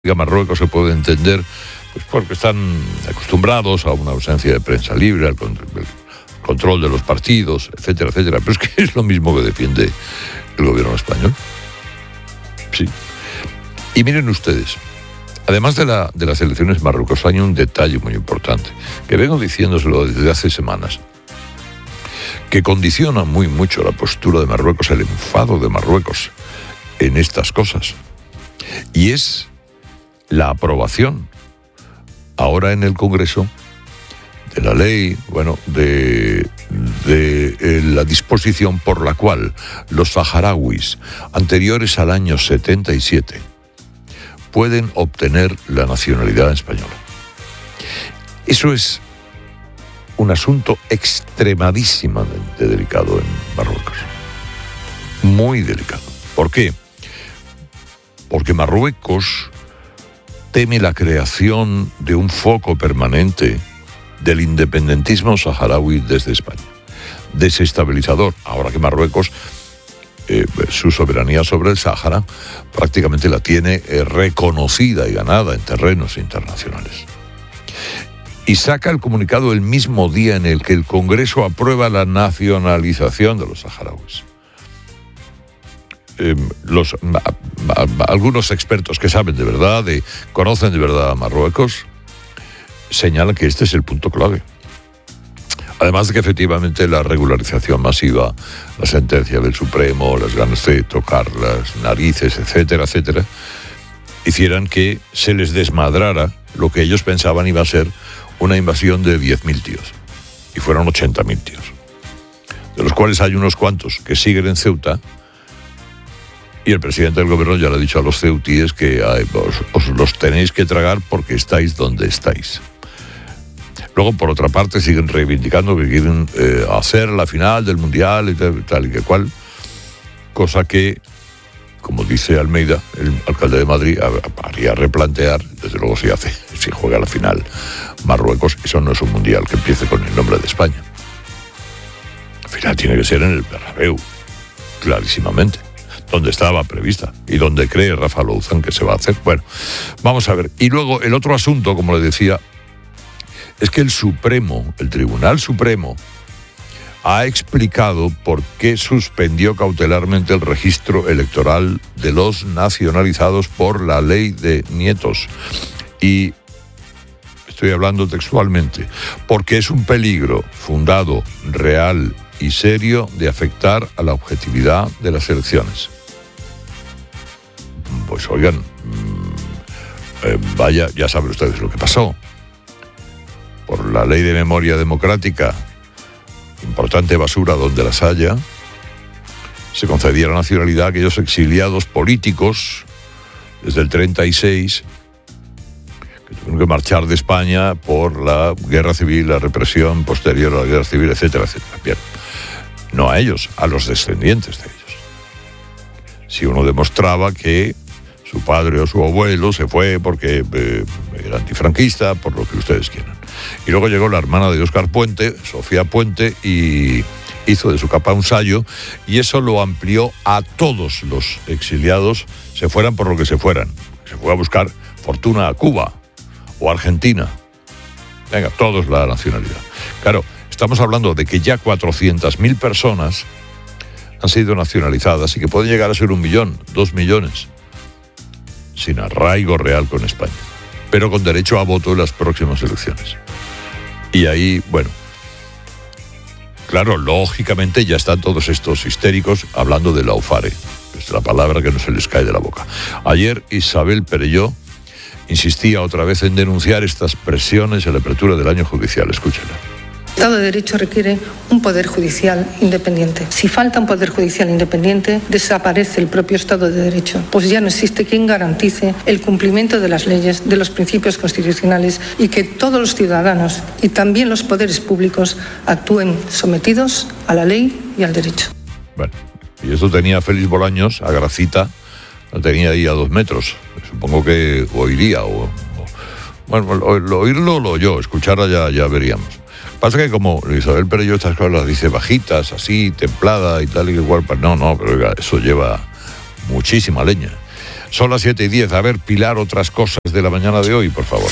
Marruecos se puede entender pues porque están acostumbrados a una ausencia de prensa libre, al control de los partidos, etcétera, etcétera. Pero es que es lo mismo que defiende el gobierno español. Sí. Y miren ustedes, además de las elecciones en Marruecos, hay un detalle muy importante, que vengo diciéndoselo desde hace semanas, que condiciona muy mucho la postura de Marruecos, el enfado de Marruecos en estas cosas. Y es la aprobación ahora en el Congreso de la ley, de la disposición por la cual los saharauis anteriores al año 77 pueden obtener la nacionalidad española. Eso es un asunto extremadísimamente delicado en Marruecos. Muy delicado. ¿Por qué? Porque Marruecos teme la creación de un foco permanente del independentismo saharaui desde España. Desestabilizador, ahora que Marruecos, su soberanía sobre el Sáhara, prácticamente la tiene reconocida y ganada en terrenos internacionales. Y saca el comunicado el mismo día en el que el Congreso aprueba la nacionalización de los saharauis. Algunos expertos que saben de verdad, conocen de verdad a Marruecos, señalan que este es el punto clave. Además de que efectivamente la regularización masiva, la sentencia del Supremo, las ganas de tocar las narices, etcétera, etcétera, hicieran que se les desmadrara lo que ellos pensaban iba a ser una invasión de 10.000 tíos. Y fueron 80.000 tíos. De los cuales hay unos cuantos que siguen en Ceuta. Y el presidente del gobierno ya le ha dicho a los ceutíes que os los tenéis que tragar porque estáis donde estáis. Luego, por otra parte, siguen reivindicando que quieren hacer la final del Mundial y tal y que cual. Cosa que, como dice Almeida, el alcalde de Madrid, haría replantear, desde luego si juega la final Marruecos, eso no es un Mundial que empiece con el nombre de España. La final tiene que ser en el Bernabéu, clarísimamente. Donde estaba prevista y donde cree Rafa Louzán que se va a hacer. Bueno, vamos a ver. Y luego el otro asunto, como le decía, es que el Tribunal Supremo, ha explicado por qué suspendió cautelarmente el registro electoral de los nacionalizados por la ley de nietos. Y estoy hablando textualmente, porque es un peligro fundado, real y serio de afectar a la objetividad de las elecciones. Pues oigan, vaya, ya saben ustedes lo que pasó. Por la ley de memoria democrática, importante basura donde las haya, se concedía la nacionalidad a aquellos exiliados políticos desde el 36 que tuvieron que marchar de España por la guerra civil, la represión posterior a la guerra civil, etcétera, etcétera. Bien, no a ellos, a los descendientes de ellos. Si uno demostraba que su padre o su abuelo se fue porque era antifranquista, por lo que ustedes quieran. Y luego llegó la hermana de Óscar Puente, Sofía Puente, y hizo de su capa un sayo, y eso lo amplió a todos los exiliados, se fueran por lo que se fueran. Se fue a buscar fortuna a Cuba o a Argentina. Venga, todos la nacionalidad. Claro, estamos hablando de que ya 400.000 personas han sido nacionalizadas y que pueden llegar a ser 1 millón, 2 millones, sin arraigo real con España, pero con derecho a voto en las próximas elecciones. Y ahí, bueno, claro, lógicamente ya están todos estos histéricos hablando de laufare, es la palabra que no se les cae de la boca. Ayer Isabel Perelló insistía otra vez en denunciar estas presiones en la apertura del año judicial. Escúchenla. El Estado de Derecho requiere un poder judicial independiente. Si falta un poder judicial independiente, desaparece el propio Estado de Derecho, pues ya no existe quien garantice el cumplimiento de las leyes, de los principios constitucionales y que todos los ciudadanos y también los poderes públicos actúen sometidos a la ley y al derecho. Bueno, y eso tenía Félix Bolaños, a Gracita, la tenía ahí a 2 metros. Supongo que oiría bueno, oírlo lo oyó, escucharla ya veríamos. Pasa que como Isabel Perelló estas cosas las dice bajitas, así, templada y tal y igual, no, pero oiga, eso lleva muchísima leña. Son las 7:10. A ver, Pilar, otras cosas de la mañana de hoy, por favor.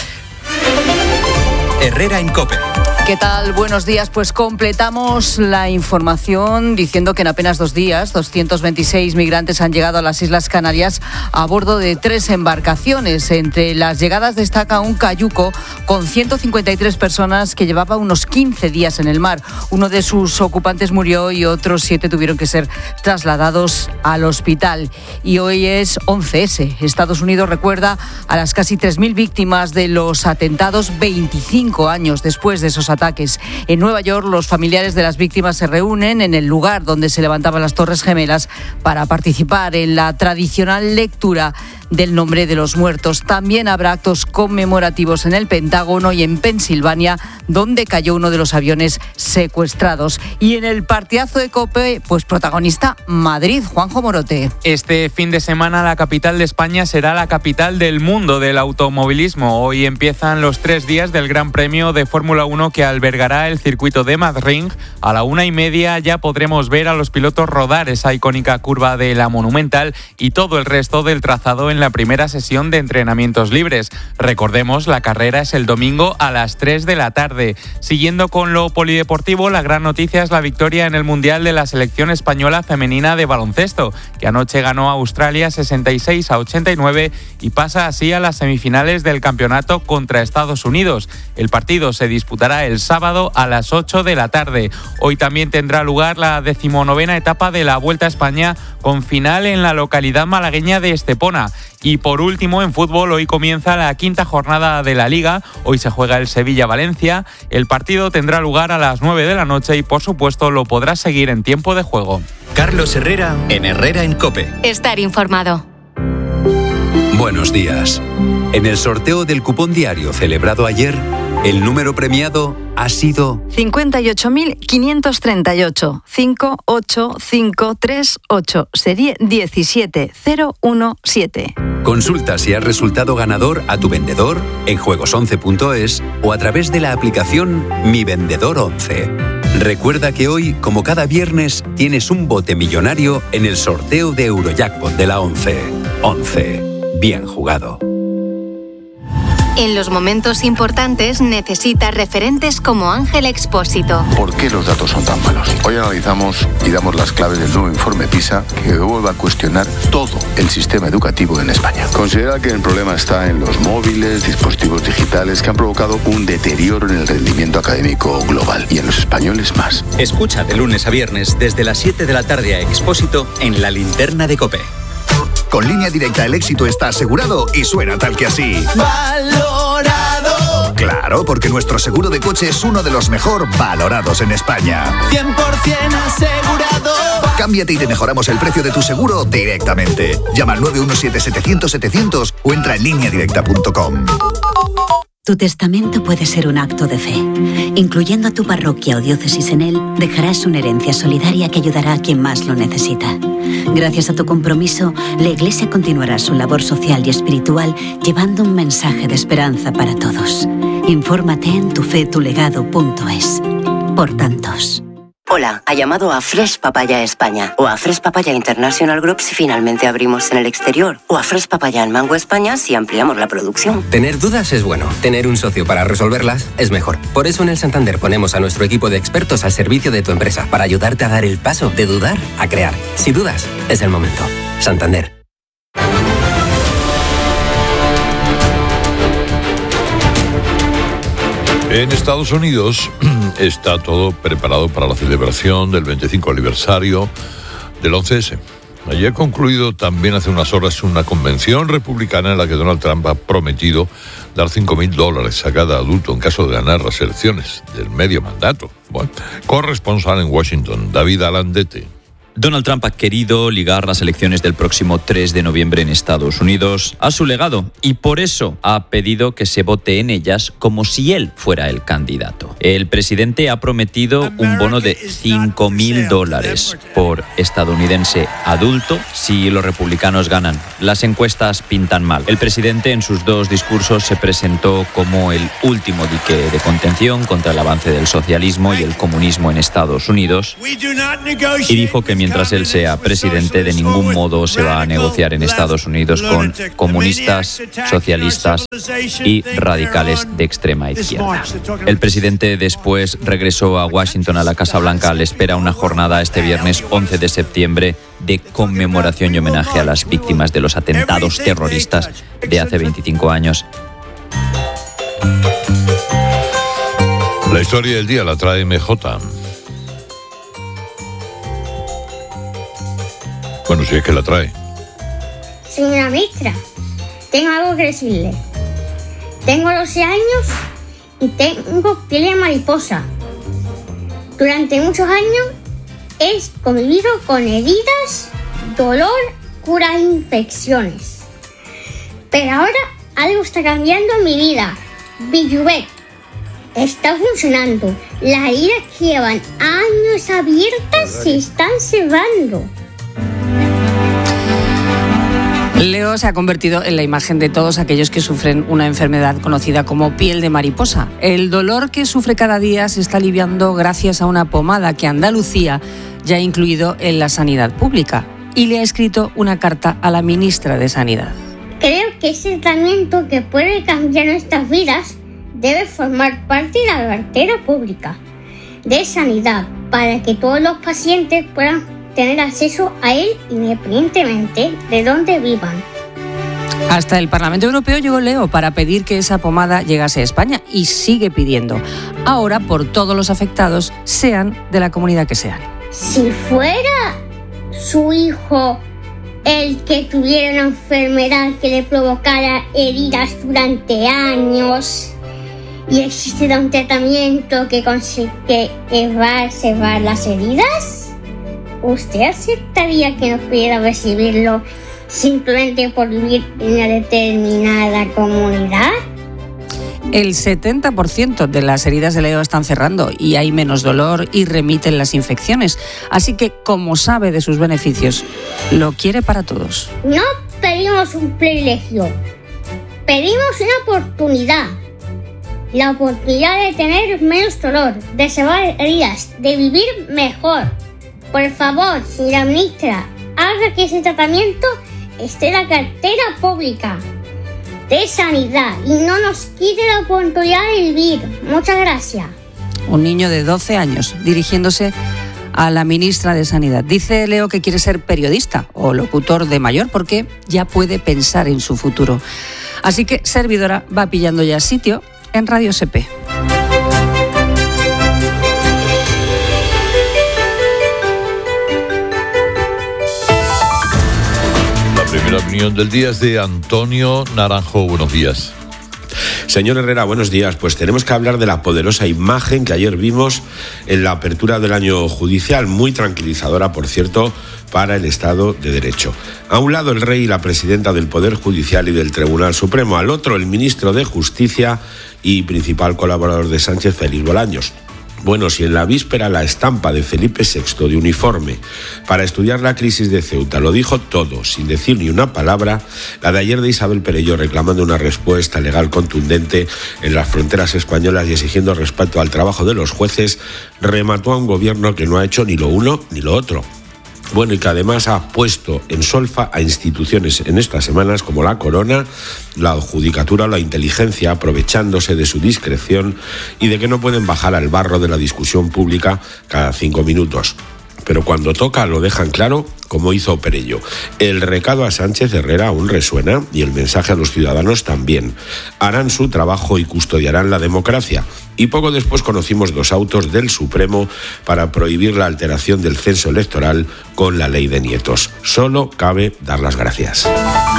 Herrera en COPE. ¿Qué tal? Buenos días. Pues completamos la información diciendo que en apenas 2 días 226 migrantes han llegado a las Islas Canarias a bordo de 3 embarcaciones. Entre las llegadas destaca un cayuco con 153 personas que llevaba unos 15 días en el mar. Uno de sus ocupantes murió y otros 7 tuvieron que ser trasladados al hospital. Y hoy es 11S. Estados Unidos recuerda a las casi 3.000 víctimas de los atentados 25 años después de esos ataques. En Nueva York, los familiares de las víctimas se reúnen en el lugar donde se levantaban las Torres Gemelas para participar en la tradicional lectura del nombre de los muertos. También habrá actos conmemorativos en el Pentágono y en Pensilvania, donde cayó uno de los aviones secuestrados. Y en el partidazo de COPE, pues protagonista Madrid, Juanjo Morote. Este fin de semana la capital de España será la capital del mundo del automovilismo. Hoy empiezan los 3 días del Gran Premio de Fórmula 1 que albergará el circuito de Madrid. A la 1:30 ya podremos ver a los pilotos rodar esa icónica curva de la Monumental y todo el resto del trazado en la primera sesión de entrenamientos libres. Recordemos, la carrera es el domingo a las 3 de la tarde. Siguiendo con lo polideportivo, la gran noticia es la victoria en el Mundial de la selección española femenina de baloncesto, que anoche ganó a Australia 66-89 y pasa así a las semifinales del campeonato contra Estados Unidos. El partido se disputará el sábado a las 8 de la tarde. Hoy también tendrá lugar la 19ª etapa de la Vuelta a España, con final en la localidad malagueña de Estepona. Y por último, en fútbol, hoy comienza la 5ª jornada de la Liga. Hoy se juega el Sevilla-Valencia. El partido tendrá lugar a las 9 de la noche y, por supuesto, lo podrás seguir en tiempo de juego. Carlos Herrera en Herrera en COPE. Estar informado. Buenos días. En el sorteo del cupón diario celebrado ayer, el número premiado ha sido 58.538 58538, serie 17017. Consulta si has resultado ganador a tu vendedor en juegos11.es o a través de la aplicación Mi Vendedor 11. Recuerda que hoy, como cada viernes, tienes un bote millonario en el sorteo de Eurojackpot de la 11. 11. Bien jugado. En los momentos importantes necesitas referentes como Ángel Expósito. ¿Por qué los datos son tan malos? Hoy analizamos y damos las claves del nuevo informe PISA que vuelve a cuestionar todo el sistema educativo en España. Considera que el problema está en los móviles, dispositivos digitales que han provocado un deterioro en el rendimiento académico global y en los españoles más. Escucha de lunes a viernes desde las 7 de la tarde a Expósito en La Linterna de COPE. Con Línea Directa el éxito está asegurado y suena tal que así. ¡Valorado! Claro, porque nuestro seguro de coche es uno de los mejor valorados en España. 100% asegurado. Cámbiate y te mejoramos el precio de tu seguro directamente. Llama al 917-700-700 o entra en lineadirecta.com. Tu testamento puede ser un acto de fe. Incluyendo a tu parroquia o diócesis en él, dejarás una herencia solidaria que ayudará a quien más lo necesita. Gracias a tu compromiso, la Iglesia continuará su labor social y espiritual llevando un mensaje de esperanza para todos. Infórmate en tufetulegado.es. Por tantos. Hola, ha llamado a Fresh Papaya España o a Fresh Papaya International Group si finalmente abrimos en el exterior o a Fresh Papaya en Mango España si ampliamos la producción. Tener dudas es bueno, tener un socio para resolverlas es mejor. Por eso en el Santander ponemos a nuestro equipo de expertos al servicio de tu empresa para ayudarte a dar el paso de dudar a crear. Si dudas, es el momento. Santander. En Estados Unidos está todo preparado para la celebración del 25 aniversario del 11S. Allí ha concluido también hace unas horas una convención republicana en la que Donald Trump ha prometido dar $5.000 a cada adulto en caso de ganar las elecciones del medio mandato. Bueno, corresponsal en Washington, David Alandete. Donald Trump ha querido ligar las elecciones del próximo 3 de noviembre en Estados Unidos a su legado y por eso ha pedido que se vote en ellas como si él fuera el candidato. El presidente ha prometido un bono de $5.000 por estadounidense adulto si los republicanos ganan. Las encuestas pintan mal. El presidente en sus 2 discursos se presentó como el último dique de contención contra el avance del socialismo y el comunismo en Estados Unidos y dijo que mientras mientras él sea presidente, de ningún modo se va a negociar en Estados Unidos con comunistas, socialistas y radicales de extrema izquierda. El presidente después regresó a Washington, a la Casa Blanca. Le espera una jornada este viernes 11 de septiembre de conmemoración y homenaje a las víctimas de los atentados terroristas de hace 25 años. La historia del día la trae MJ. Bueno, si es que la trae. Señora ministra, tengo algo que decirle. Tengo 12 años y tengo piel de mariposa. Durante muchos años he convivido con heridas, dolor, cura e infecciones. Pero ahora algo está cambiando en mi vida. Bijuvet está funcionando. Las heridas que llevan años abiertas se están cerrando. Leo se ha convertido en la imagen de todos aquellos que sufren una enfermedad conocida como piel de mariposa. El dolor que sufre cada día se está aliviando gracias a una pomada que Andalucía ya ha incluido en la sanidad pública y le ha escrito una carta a la ministra de Sanidad. Creo que ese tratamiento que puede cambiar nuestras vidas debe formar parte de la cartera pública de sanidad para que todos los pacientes puedan tener acceso a él independientemente de dónde vivan. Hasta el Parlamento Europeo llegó Leo para pedir que esa pomada llegase a España y sigue pidiendo. Ahora por todos los afectados, sean de la comunidad que sean. Si fuera su hijo el que tuviera una enfermedad que le provocara heridas durante años y existe un tratamiento que consigue cerrar las heridas, ¿usted aceptaría que no pudiera recibirlo simplemente por vivir en una determinada comunidad? El 70% de las heridas de Leo están cerrando y hay menos dolor y remiten las infecciones. Así que, como sabe de sus beneficios, lo quiere para todos. No pedimos un privilegio, pedimos una oportunidad. La oportunidad de tener menos dolor, de cerrar heridas, de vivir mejor. Por favor, señora ministra, haga que ese tratamiento esté en la cartera pública de sanidad y no nos quite la oportunidad de vivir. Muchas gracias. Un niño de 12 años dirigiéndose a la ministra de Sanidad. Dice Leo que quiere ser periodista o locutor de mayor porque ya puede pensar en su futuro. Así que servidora va pillando ya sitio en Radio SP. La opinión del día es de Antonio Naranjo. Buenos días. Señor Herrera, buenos días. Pues tenemos que hablar de la poderosa imagen que ayer vimos en la apertura del año judicial, muy tranquilizadora, por cierto, para el Estado de Derecho. A un lado el rey y la presidenta del Poder Judicial y del Tribunal Supremo, al otro el ministro de Justicia y principal colaborador de Sánchez, Félix Bolaños. Bueno, si en la víspera la estampa de Felipe VI de uniforme para estudiar la crisis de Ceuta lo dijo todo, sin decir ni una palabra, la de ayer de Isabel Perelló reclamando una respuesta legal contundente en las fronteras españolas y exigiendo respeto al trabajo de los jueces, remató a un gobierno que no ha hecho ni lo uno ni lo otro. Bueno, y que además ha puesto en solfa a instituciones en estas semanas como la Corona, la Judicatura o la Inteligencia, aprovechándose de su discreción y de que no pueden bajar al barro de la discusión pública cada 5 minutos. Pero cuando toca lo dejan claro, como hizo Perelló. El recado a Sánchez Herrera aún resuena y el mensaje a los ciudadanos también. Harán su trabajo y custodiarán la democracia. Y poco después conocimos 2 autos del Supremo para prohibir la alteración del censo electoral con la ley de nietos. Solo cabe dar las gracias.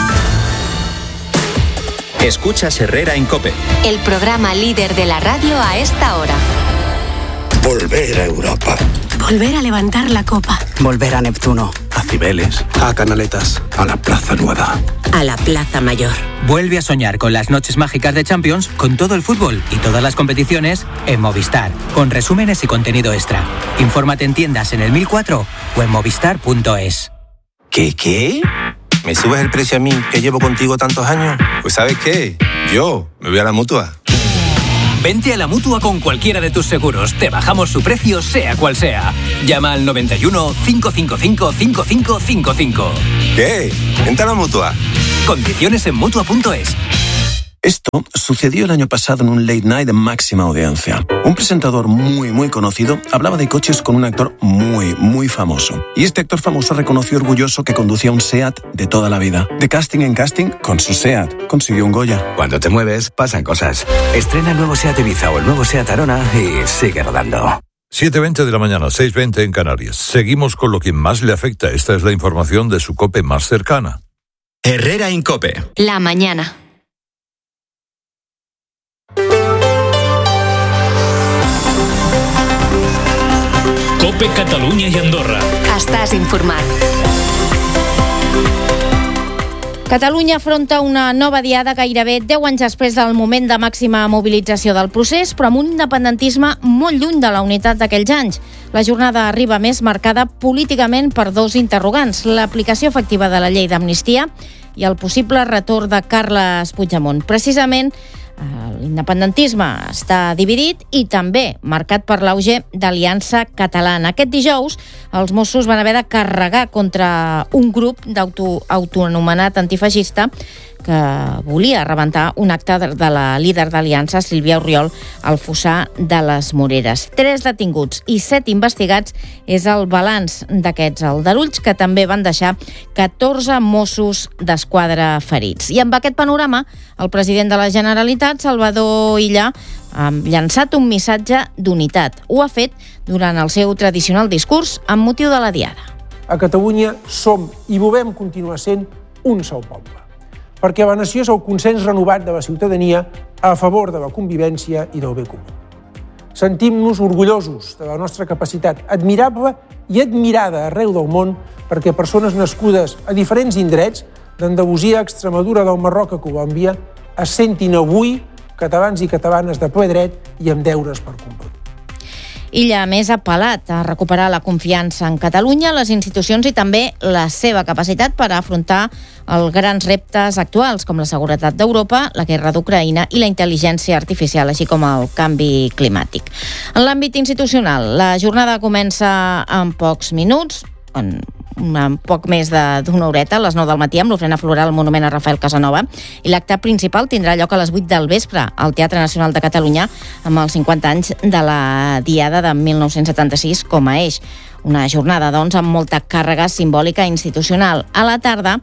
Escuchas Herrera en COPE. El programa líder de la radio a esta hora. Volver a Europa. Volver a levantar la copa. Volver a Neptuno. A Cibeles. A Canaletas. A la Plaza Nueva. A la Plaza Mayor. Vuelve a soñar con las noches mágicas de Champions con todo el fútbol y todas las competiciones en Movistar, con resúmenes y contenido extra. Infórmate en tiendas en el 1004 o en movistar.es. ¿Qué? ¿Me subes el precio a mí, que llevo contigo tantos años? Pues ¿sabes qué? Yo me voy a la Mutua. Vente a la Mutua con cualquiera de tus seguros. Te bajamos su precio, sea cual sea. Llama al 91 555 5555. ¿Qué? Vente a la Mutua. Condiciones en Mutua.es. Esto sucedió el año pasado en un late night de máxima audiencia. Un presentador muy conocido hablaba de coches con un actor muy famoso. Y este actor famoso reconoció orgulloso que conducía un SEAT de toda la vida. De casting en casting, con su SEAT consiguió un Goya. Cuando te mueves, pasan cosas. Estrena el nuevo SEAT Ibiza o el nuevo SEAT Arona y sigue rodando. 7:20 de la mañana, 6:20 en Canarias. Seguimos con lo que más le afecta. Esta es la información de su COPE más cercana. Herrera Incope. La mañana. COPE Catalunya i Andorra. Estàs informat. Catalunya afronta una nova diada gairebé 10 anys després del moment de màxima mobilització del procés, però amb un independentisme molt lluny de la unitat d'aquells anys. La jornada arriba més marcada políticament per dos interrogants: l'aplicació efectiva de la llei d'amnistia i el possible retorn de Carles Puigdemont. Precisament, l'independentisme està dividit i també marcat per l'auge d'Aliança Catalana. Aquest dijous, els Mossos van haver de carregar contra un grup autoanomenat antifeixista que volia rebentar un acte de la líder d'Aliança, Sílvia Orriol, al Fossar de les Moreres. 3 detinguts i 7 investigats és el balanç d'aquests aldarulls, que també van deixar 14 Mossos d'Esquadra ferits. I amb aquest panorama, el president de la Generalitat, Salvador Illa, ha llançat un missatge d'unitat. Ho ha fet durant el seu tradicional discurs amb motiu de la Diada. A Catalunya som i volem continuar sent un sol poble, perquè la nació és el consens renovat de la ciutadania a favor de la convivència i del bé comú. Sentim-nos orgullosos de la nostra capacitat admirable i admirada arreu del món perquè persones nascudes a diferents indrets, d'Andalusia a Extremadura, del Marroc a Colòmbia, es sentin avui catalans i catalanes de ple dret i amb deures per complir. Illa, a més, ha apel·lat a recuperar la confiança en Catalunya, les institucions i també la seva capacitat per afrontar els grans reptes actuals, com la seguretat d'Europa, la guerra d'Ucraïna i la intel·ligència artificial, així com el canvi climàtic. En l'àmbit institucional, la jornada comença en pocs minuts, en poc més d'una horeta, a les 9 del matí, amb l'ofrena floral al monument a Rafael Casanova, i l'acte principal tindrà lloc a les 8 del vespre al Teatre Nacional de Catalunya, amb els 50 anys de la Diada de 1976 com a eix. Una jornada, doncs, amb molta càrrega simbòlica institucional. A la tarda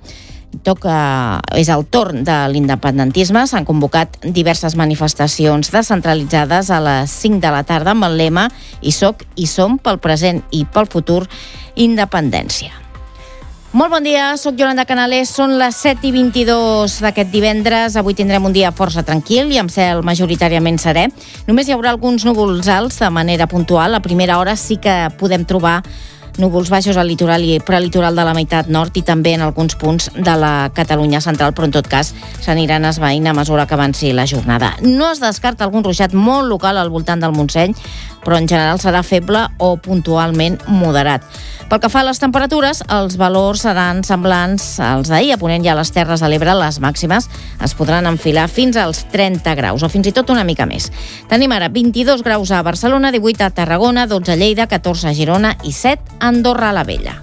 és el torn de l'independentisme. S'han convocat diverses manifestacions descentralitzades a les 5 de la tarda amb el lema "Hi soc, hi som, pel present i pel futur, independència". Molt bon dia, soc Yolanda Canales, són les 7:22 d'aquest divendres. Avui tindrem un dia força tranquil i amb cel majoritàriament serè. Només hi haurà alguns núvols alts de manera puntual. A primera hora sí que podem trobar núvols baixos al litoral i prelitoral de la meitat nord i també en alguns punts de la Catalunya central, però en tot cas s'aniran esvaint a mesura que avanci la jornada. No es descarta algun ruixat molt local al voltant del Montseny, però en general serà feble o puntualment moderat. Pel que fa a les temperatures, els valors seran semblants als d'ahir. A Ponent i a les Terres de l'Ebre les màximes es podran enfilar fins als 30 graus, o fins i tot una mica més. Tenim ara 22 graus a Barcelona, 18 a Tarragona, 12 a Lleida, 14 a Girona i 7 a Andorra la Vella.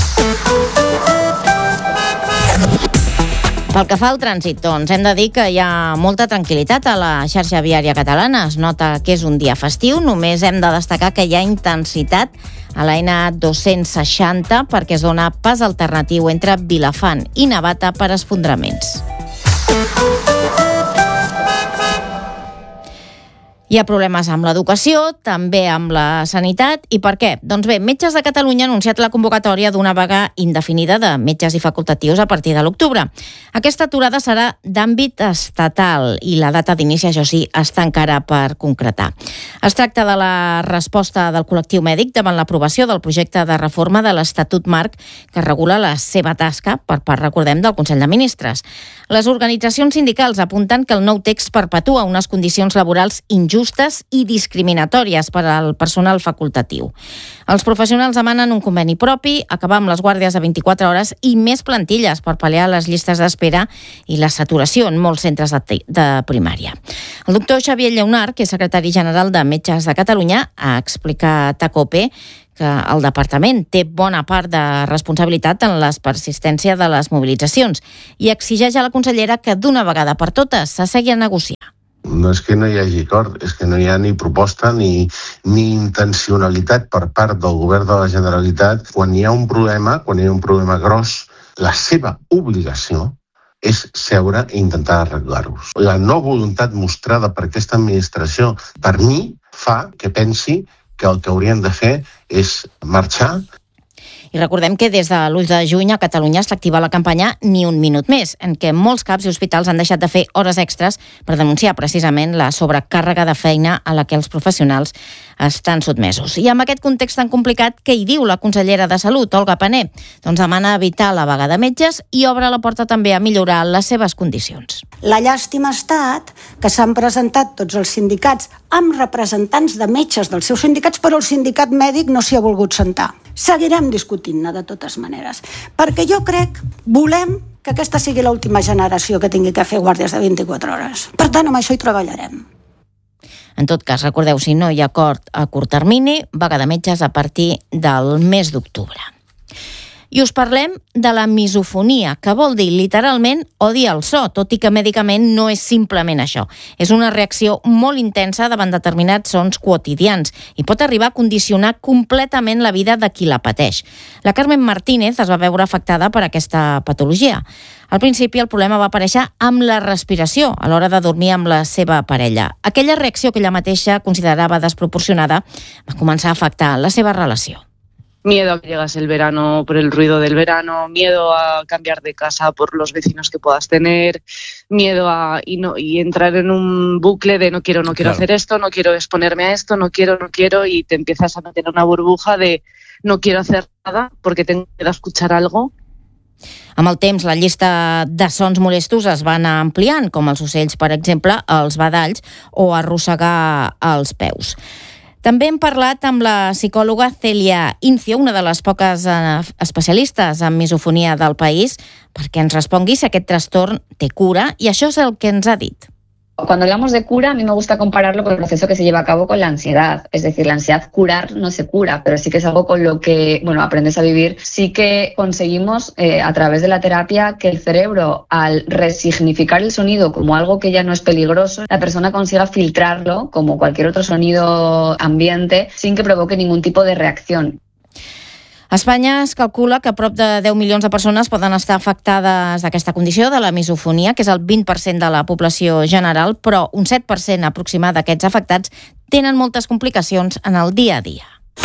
Pel que fa al trànsit, doncs, hem de dir que hi ha molta tranquil·litat a la xarxa viària catalana. Es nota que és un dia festiu. Només hem de destacar que hi ha intensitat a la N260 perquè es dona pas alternatiu entre Vilafant i Navata per esfondraments. Hi ha problemes amb l'educació, també amb la sanitat. I per què? Doncs bé, Metges de Catalunya ha anunciat la convocatòria d'una vaga indefinida de metges i facultatius a partir de l'octubre. Aquesta aturada serà d'àmbit estatal i la data d'inici, això sí, està encara per concretar. Es tracta de la resposta del col·lectiu mèdic davant l'aprovació del projecte de reforma de l'Estatut Marc que regula la seva tasca per part, recordem, del Consell de Ministres. Les organitzacions sindicals apunten que el nou text perpetua unes condicions laborals injustes i discriminatòries per al personal facultatiu. Els professionals demanen un conveni propi, acabar amb les guàrdies de 24 hores i més plantilles per pal·liar les llistes d'espera i la saturació en molts centres de primària. El doctor Xavier Lleonart, que és secretari general de Metges de Catalunya, ha explicat a COPE que el departament té bona part de responsabilitat en la persistència de les mobilitzacions i exigeix a la consellera que d'una vegada per totes s'assegui a negociar. No és que no hi hagi acord, és que no hi ha ni proposta ni intencionalitat per part del govern de la Generalitat. Quan hi ha un problema gros, la seva obligació és seure i intentar arreglar-los. La no voluntat mostrada per aquesta administració, per mi, fa que pensi que el que haurien de fer és marxar. I recordem que des de l'1 de juny a Catalunya s'activa la campanya Ni un minut més, en què molts CAPs i hospitals han deixat de fer hores extres per denunciar precisament la sobrecàrrega de feina a la que els professionals estan sotmesos. I amb aquest context tan complicat, què hi diu la consellera de Salut, Olga Pané? Doncs demana evitar la vaga de metges i obre la porta també a millorar les seves condicions. La llàstima ha estat que s'han presentat tots els sindicats amb representants de metges dels seus sindicats, però el sindicat mèdic no s'hi ha volgut sentar. Seguirem discutint-ne de totes maneres, perquè jo crec, volem que aquesta sigui l'última generació que tingui que fer guàrdies de 24 hores. Per tant, amb això hi treballarem. En tot cas, recordeu, si no hi ha acord a curt termini, vaga de metges a partir del mes d'octubre. I us parlem de la misofonia, que vol dir literalment odiar el so, tot i que mèdicament no és simplement això. És una reacció molt intensa davant determinats sons quotidians i pot arribar a condicionar completament la vida de qui la pateix. La Carmen Martínez es va veure afectada per aquesta patologia. Al principi el problema va aparèixer amb la respiració a l'hora de dormir amb la seva parella. Aquella reacció que ella mateixa considerava desproporcionada va començar a afectar la seva relació. Miedo a que llegase el verano por el ruido del verano, miedo a cambiar de casa por los vecinos que puedas tener, miedo a y entrar en un bucle de no quiero hacer esto, no quiero exponerme a esto, no quiero, y te empiezas a meter en una burbuja de no quiero hacer nada porque tengo que escuchar algo. Amb el temps, la llista de sons molestos es va anar ampliant, com els ocells, per exemple, els badalls o arrossegar els peus. També hem parlat amb la psicòloga Celia Incio, una de les poques especialistes en misofonia del país, perquè ens respongui si aquest trastorn té cura, i això és el que ens ha dit. Cuando hablamos de cura, a mí me gusta compararlo con el proceso que se lleva a cabo con la ansiedad. Es decir, la ansiedad curar no se cura, pero sí que es algo con lo que, aprendes a vivir. Sí que conseguimos, a través de la terapia, que el cerebro, al resignificar el sonido como algo que ya no es peligroso, la persona consiga filtrarlo como cualquier otro sonido ambiente sin que provoque ningún tipo de reacción. A Espanya es calcula que prop de 10 milions de persones poden estar afectades d'aquesta condició, de la misofonia, que és el 20% de la població general, però un 7% aproximat d'aquests afectats tenen moltes complicacions en el dia a dia.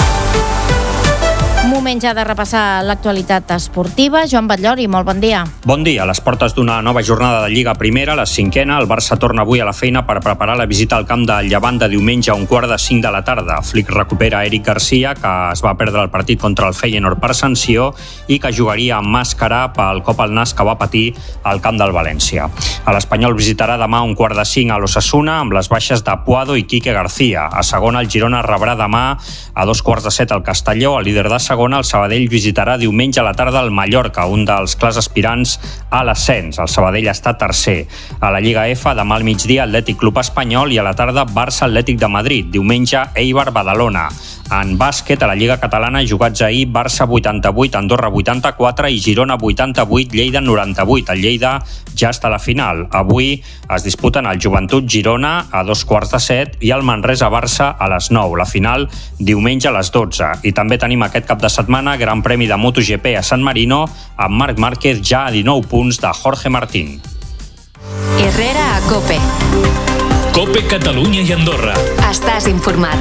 Moment ja de repassar l'actualitat esportiva. Joan Batllori, molt bon dia. Bon dia. A les portes d'una nova jornada de Lliga Primera, la 5a, el Barça torna avui a la feina per preparar la visita al camp del Llevant de diumenge a 1:45 de la tarda. Flick recupera Eric Garcia, que es va perdre el partit contra el Feyenoord per sanció i que jugaria amb màscara pel cop al nas que va patir al camp del València. L'Espanyol visitarà demà a 4:45 a l'Osasuna amb les baixes de Puado i Quique García. A segona, el Girona rebrà demà a 2:15 al Castelló. El líder de segona, el Sabadell, visitarà diumenge a la tarda el Mallorca, un dels clars aspirants a l'ascens. El Sabadell està tercer. A la Lliga F, demà al migdia, Atlètic Club Espanyol, i a la tarda, Barça Atlètic de Madrid. Diumenge, Eibar Badalona. En bàsquet, a la Lliga Catalana, jugats ahir, Barça 88, Andorra 84 i Girona 88, Lleida 98. El Lleida ja està a la final. Avui es disputen el Joventut Girona a 2:15 i el Manresa Barça a les 9. La final diumenge a les 12. I també tenim aquest cap de setmana Gran Premi de MotoGP a San Marino amb Marc Márquez ja a 19 punts de Jorge Martín. Herrera a COPE. COPE Catalunya y Andorra. Estás informat.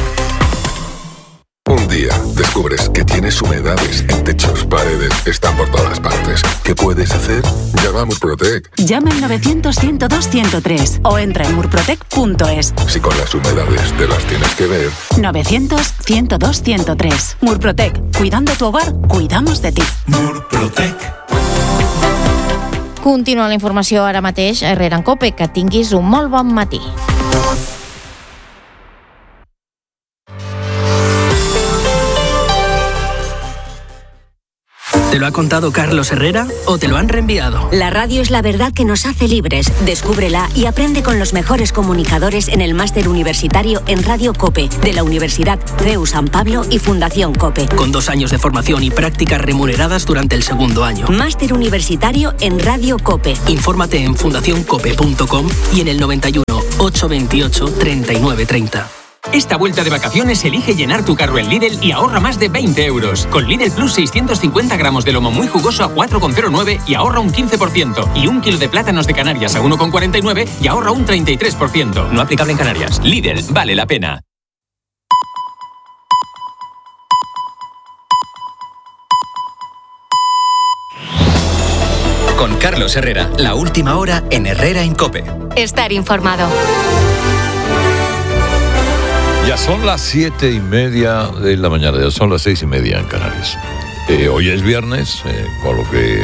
Un día descubres que tienes humedades en techos, paredes, están por todas partes. ¿Qué puedes hacer? Llama a Murprotec. Llama al 900-102-103 o entra en murprotec.es. Si con las humedades te las tienes que ver. 900-102-103. Murprotec. Cuidando tu hogar, cuidamos de ti. Murprotec. Continua la informació ara mateix a Herrera en COPE. Que tinguis un molt bon matí. ¿Te lo ha contado Carlos Herrera o te lo han reenviado? La radio es la verdad que nos hace libres. Descúbrela y aprende con los mejores comunicadores en el máster universitario en Radio COPE de la Universidad CEU San Pablo y Fundación COPE. Con 2 años de formación y prácticas remuneradas durante el segundo año. Máster universitario en Radio COPE. Infórmate en fundacioncope.com y en el 91 828 3930. Esta vuelta de vacaciones elige llenar tu carro en Lidl y ahorra más de 20 euros. Con Lidl Plus 650 gramos de lomo muy jugoso a 4,09 y ahorra un 15%. Y 1 kilo de plátanos de Canarias a 1,49 y ahorra un 33%. No aplicable en Canarias. Lidl, vale la pena. Con Carlos Herrera, la última hora en Herrera en COPE. Estar informado. Ya son las 7:30 de la mañana, ya son las 6:30 en Canarias. Hoy es viernes, con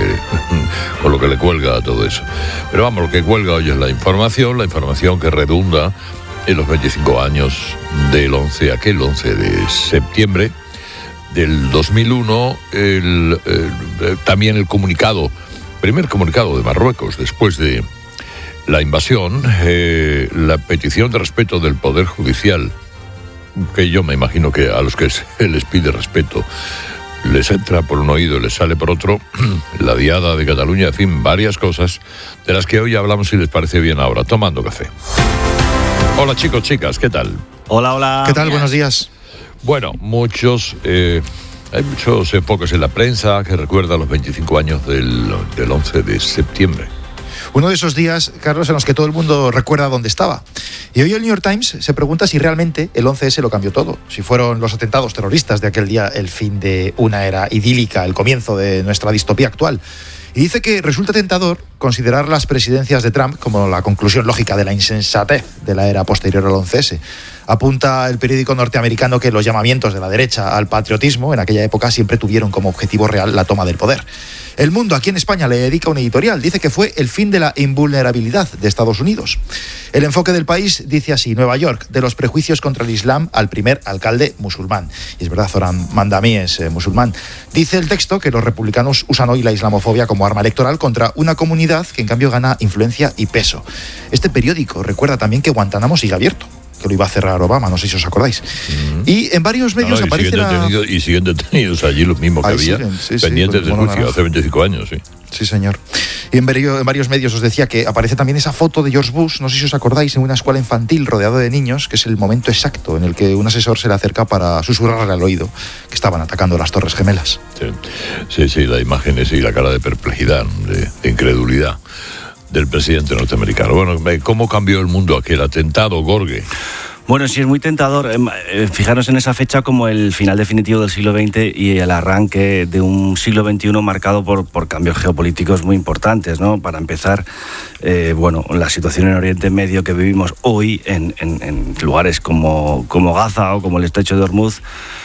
lo que le cuelga a todo eso. Pero vamos, lo que cuelga hoy es la información que redunda en los 25 años del 11 de septiembre del 2001, también el primer comunicado de Marruecos después de la invasión, la petición de respeto del Poder Judicial, que yo me imagino que a los que se les pide respeto les entra por un oído y les sale por otro, la Diada de Cataluña, en fin, varias cosas de las que hoy hablamos, si les parece bien ahora, tomando café. Hola chicos, chicas, ¿qué tal? Hola. ¿Qué tal? Buenos días. Bueno, hay muchos enfoques en la prensa que recuerdan los 25 años del 11 de septiembre. Uno de esos días, Carlos, en los que todo el mundo recuerda dónde estaba. Y hoy el New York Times se pregunta si realmente el 11S lo cambió todo. Si fueron los atentados terroristas de aquel día el fin de una era idílica, el comienzo de nuestra distopía actual. Y dice que resulta tentador considerar las presidencias de Trump como la conclusión lógica de la insensatez de la era posterior al 11S. Apunta el periódico norteamericano que los llamamientos de la derecha al patriotismo en aquella época siempre tuvieron como objetivo real la toma del poder. El Mundo, aquí en España, le dedica un editorial. Dice que fue el fin de la invulnerabilidad de Estados Unidos. El Enfoque del País dice así: Nueva York, de los prejuicios contra el Islam al primer alcalde musulmán. Y es verdad, Zoran Mandami es musulmán. Dice el texto que los republicanos usan hoy la islamofobia como arma electoral contra una comunidad que en cambio gana influencia y peso. Este periódico recuerda también que Guantánamo sigue abierto, que lo iba a cerrar Obama, no sé si os acordáis. Y en varios medios aparece y siguen detenidos allí los mismos que había, pendientes de juicio hace 25 años, sí. Sí, señor. Y en varios medios os decía que aparece también esa foto de George Bush, no sé si os acordáis, en una escuela infantil rodeado de niños, que es el momento exacto en el que un asesor se le acerca para susurrarle al oído que estaban atacando las Torres Gemelas. Sí, la imagen es y la cara de perplejidad, de incredulidad del presidente norteamericano. Bueno, ¿cómo cambió el mundo aquel atentado, Gorge? Bueno, sí, es muy tentador. Fijaros en esa fecha como el final definitivo del siglo XX y el arranque de un siglo XXI marcado por cambios geopolíticos muy importantes, ¿no? Para empezar, la situación en Oriente Medio que vivimos hoy en lugares como Gaza o como el Estrecho de Hormuz,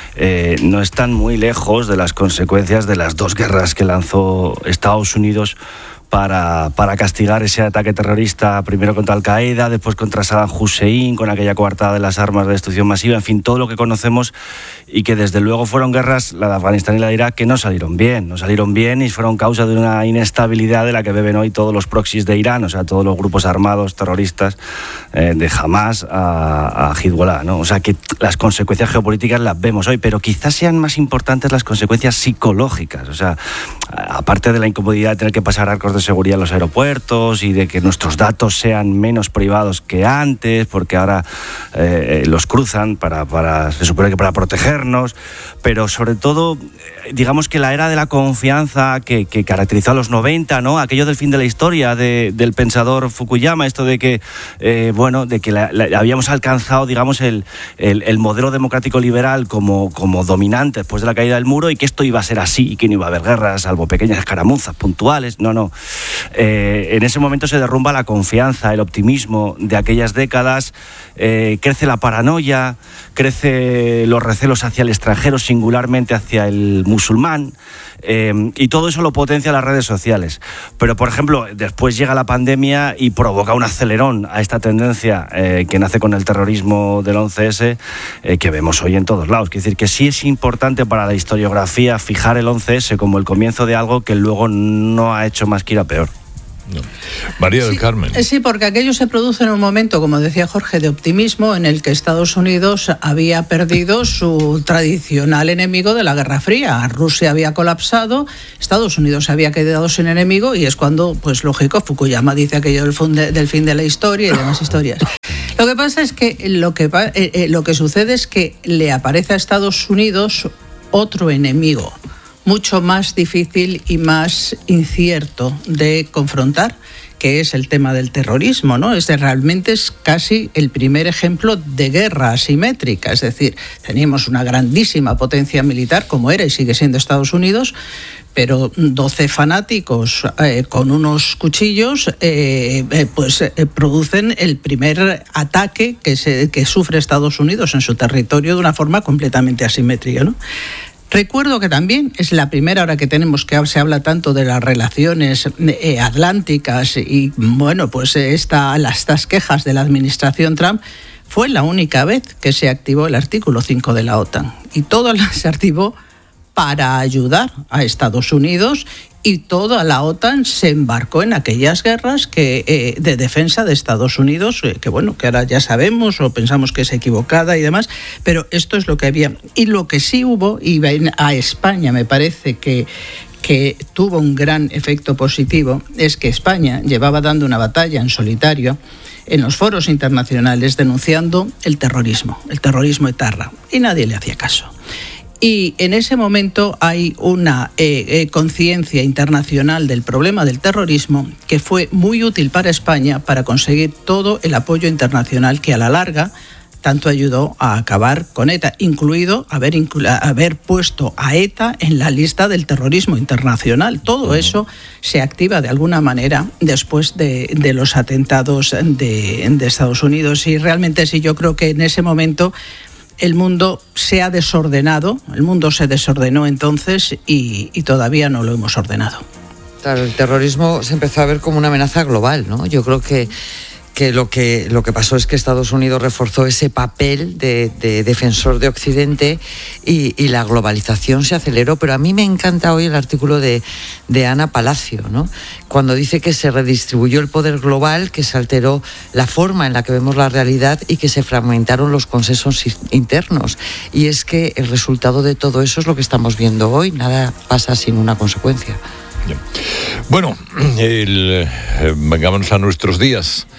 no están muy lejos de las consecuencias de las 2 guerras que lanzó Estados Unidos para castigar ese ataque terrorista, primero contra Al-Qaeda, después contra Saddam Hussein, con aquella coartada de las armas de destrucción masiva, en fin, todo lo que conocemos, y que desde luego fueron guerras, la de Afganistán y la de Irak, que no salieron bien y fueron causa de una inestabilidad de la que beben hoy todos los proxies de Irán, o sea, todos los grupos armados terroristas, de Hamas a Hezbollah, ¿no? O sea, que las consecuencias geopolíticas las vemos hoy, pero quizás sean más importantes las consecuencias psicológicas, o sea, aparte de la incomodidad de tener que pasar arcos de seguridad en los aeropuertos y de que nuestros datos sean menos privados que antes, porque ahora los cruzan se supone que para protegernos, pero sobre todo, digamos que la era de la confianza que caracterizó a los 90, ¿no? Aquello del fin de la historia del pensador Fukuyama, esto de que habíamos alcanzado, digamos, el modelo democrático liberal como dominante después de la caída del muro, y que esto iba a ser así y que no iba a haber guerras, salvo pequeñas escaramuzas puntuales. No. En ese momento se derrumba la confianza, el optimismo de aquellas décadas, crece la paranoia, crece los recelos hacia el extranjero, singularmente hacia el musulmán, y todo eso lo potencia las redes sociales. Pero, por ejemplo, después llega la pandemia y provoca un acelerón a esta tendencia que nace con el terrorismo del 11S, que vemos hoy en todos lados. Quiere decir que sí es importante para la historiografía fijar el 11S como el comienzo de algo que luego no ha hecho más que ir a peor. No. María del Carmen. Sí, porque aquello se produce en un momento, como decía Jorge, de optimismo en el que Estados Unidos había perdido su tradicional enemigo de la Guerra Fría. Rusia había colapsado, Estados Unidos se había quedado sin enemigo y es cuando, pues lógico, Fukuyama dice aquello del fin de la historia y demás historias. Lo que pasa es que lo que sucede es que le aparece a Estados Unidos otro enemigo, mucho más difícil y más incierto de confrontar, que es el tema del terrorismo, ¿no? Realmente es casi el primer ejemplo de guerra asimétrica, es decir, teníamos una grandísima potencia militar, como era y sigue siendo Estados Unidos, pero 12 fanáticos con unos cuchillos producen el primer ataque que sufre Estados Unidos en su territorio de una forma completamente asimétrica, ¿no? Recuerdo que también es la primera hora que tenemos que se habla tanto de las relaciones atlánticas y bueno, pues estas quejas de la administración Trump. Fue la única vez que se activó el artículo 5 de la OTAN y todo se activó para ayudar a Estados Unidos y toda la OTAN se embarcó en aquellas guerras de defensa de Estados Unidos, que ahora ya sabemos o pensamos que es equivocada y demás, pero esto es lo que había. Y lo que sí hubo, y a España me parece que tuvo un gran efecto positivo, es que España llevaba dando una batalla en solitario en los foros internacionales denunciando el terrorismo etarra, y nadie le hacía caso. Y en ese momento hay una conciencia internacional del problema del terrorismo que fue muy útil para España para conseguir todo el apoyo internacional que a la larga tanto ayudó a acabar con ETA, incluido haber puesto a ETA en la lista del terrorismo internacional. Todo eso se activa de alguna manera después de los atentados de Estados Unidos. Y realmente sí, yo creo que en ese momento el mundo se ha desordenado, el mundo se desordenó entonces y todavía no lo hemos ordenado. Claro, el terrorismo se empezó a ver como una amenaza global, ¿no? Yo creo que lo que pasó es que Estados Unidos reforzó ese papel de defensor de Occidente y la globalización se aceleró. Pero a mí me encanta hoy el artículo de Ana Palacio, ¿no? Cuando dice que se redistribuyó el poder global, que se alteró la forma en la que vemos la realidad y que se fragmentaron los consensos internos. Y es que el resultado de todo eso es lo que estamos viendo hoy. Nada pasa sin una consecuencia. Bueno, vengámonos a nuestros días.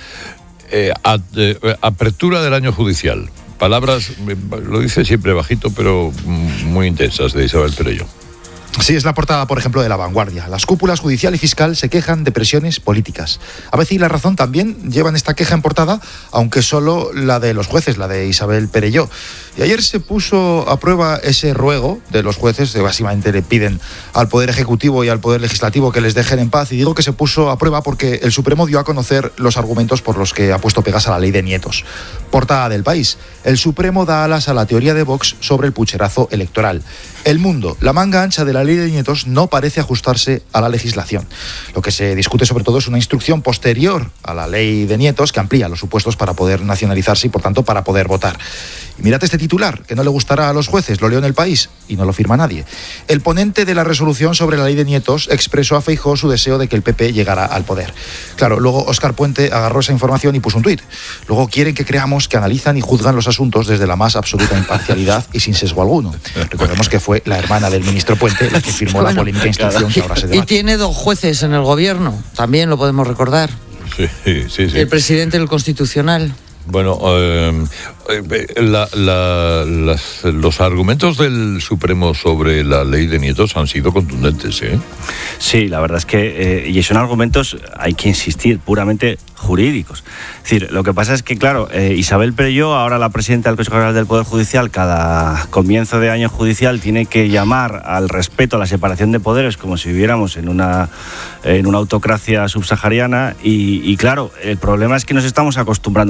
Apertura del año judicial. Palabras, lo dice siempre bajito, pero muy intensas, de Isabel Perello. Sí, es la portada, por ejemplo, de La Vanguardia. Las cúpulas judicial y fiscal se quejan de presiones políticas. ABC y La Razón también llevan esta queja en portada, aunque solo la de los jueces, la de Isabel Perello. Y ayer se puso a prueba ese ruego de los jueces, que básicamente le piden al Poder Ejecutivo y al Poder Legislativo que les dejen en paz. Y digo que se puso a prueba porque el Supremo dio a conocer los argumentos por los que ha puesto pegas a la ley de nietos. Portada del País. El Supremo da alas a la teoría de Vox sobre el pucherazo electoral. El Mundo. La manga ancha de la ley de nietos no parece ajustarse a la legislación. Lo que se discute sobre todo es una instrucción posterior a la ley de nietos que amplía los supuestos para poder nacionalizarse y por tanto para poder votar. Y mirad este titular, que no le gustará a los jueces, lo leo en El País y no lo firma nadie. El ponente de la resolución sobre la ley de nietos expresó a Feijóo su deseo de que el PP llegara al poder. Claro, luego Óscar Puente agarró esa información y puso un tuit. Luego quieren que creamos que analizan y juzgan los asuntos desde la más absoluta imparcialidad y sin sesgo alguno. Recordemos que fue la hermana del ministro Puente la que firmó la polémica instrucción que ahora se debate. Y tiene 2 jueces en el gobierno, también lo podemos recordar. Sí. El presidente del Constitucional. Bueno, los argumentos del Supremo sobre la ley de nietos han sido contundentes, ¿eh? Sí, la verdad es que, y son argumentos, hay que insistir, puramente jurídicos. Es decir, lo que pasa es que, claro, Isabel Perello, ahora la presidenta del Consejo General del Poder Judicial, cada comienzo de año judicial tiene que llamar al respeto a la separación de poderes como si viviéramos en una autocracia subsahariana y claro, el problema es que nos estamos acostumbrando a esos llamamientos.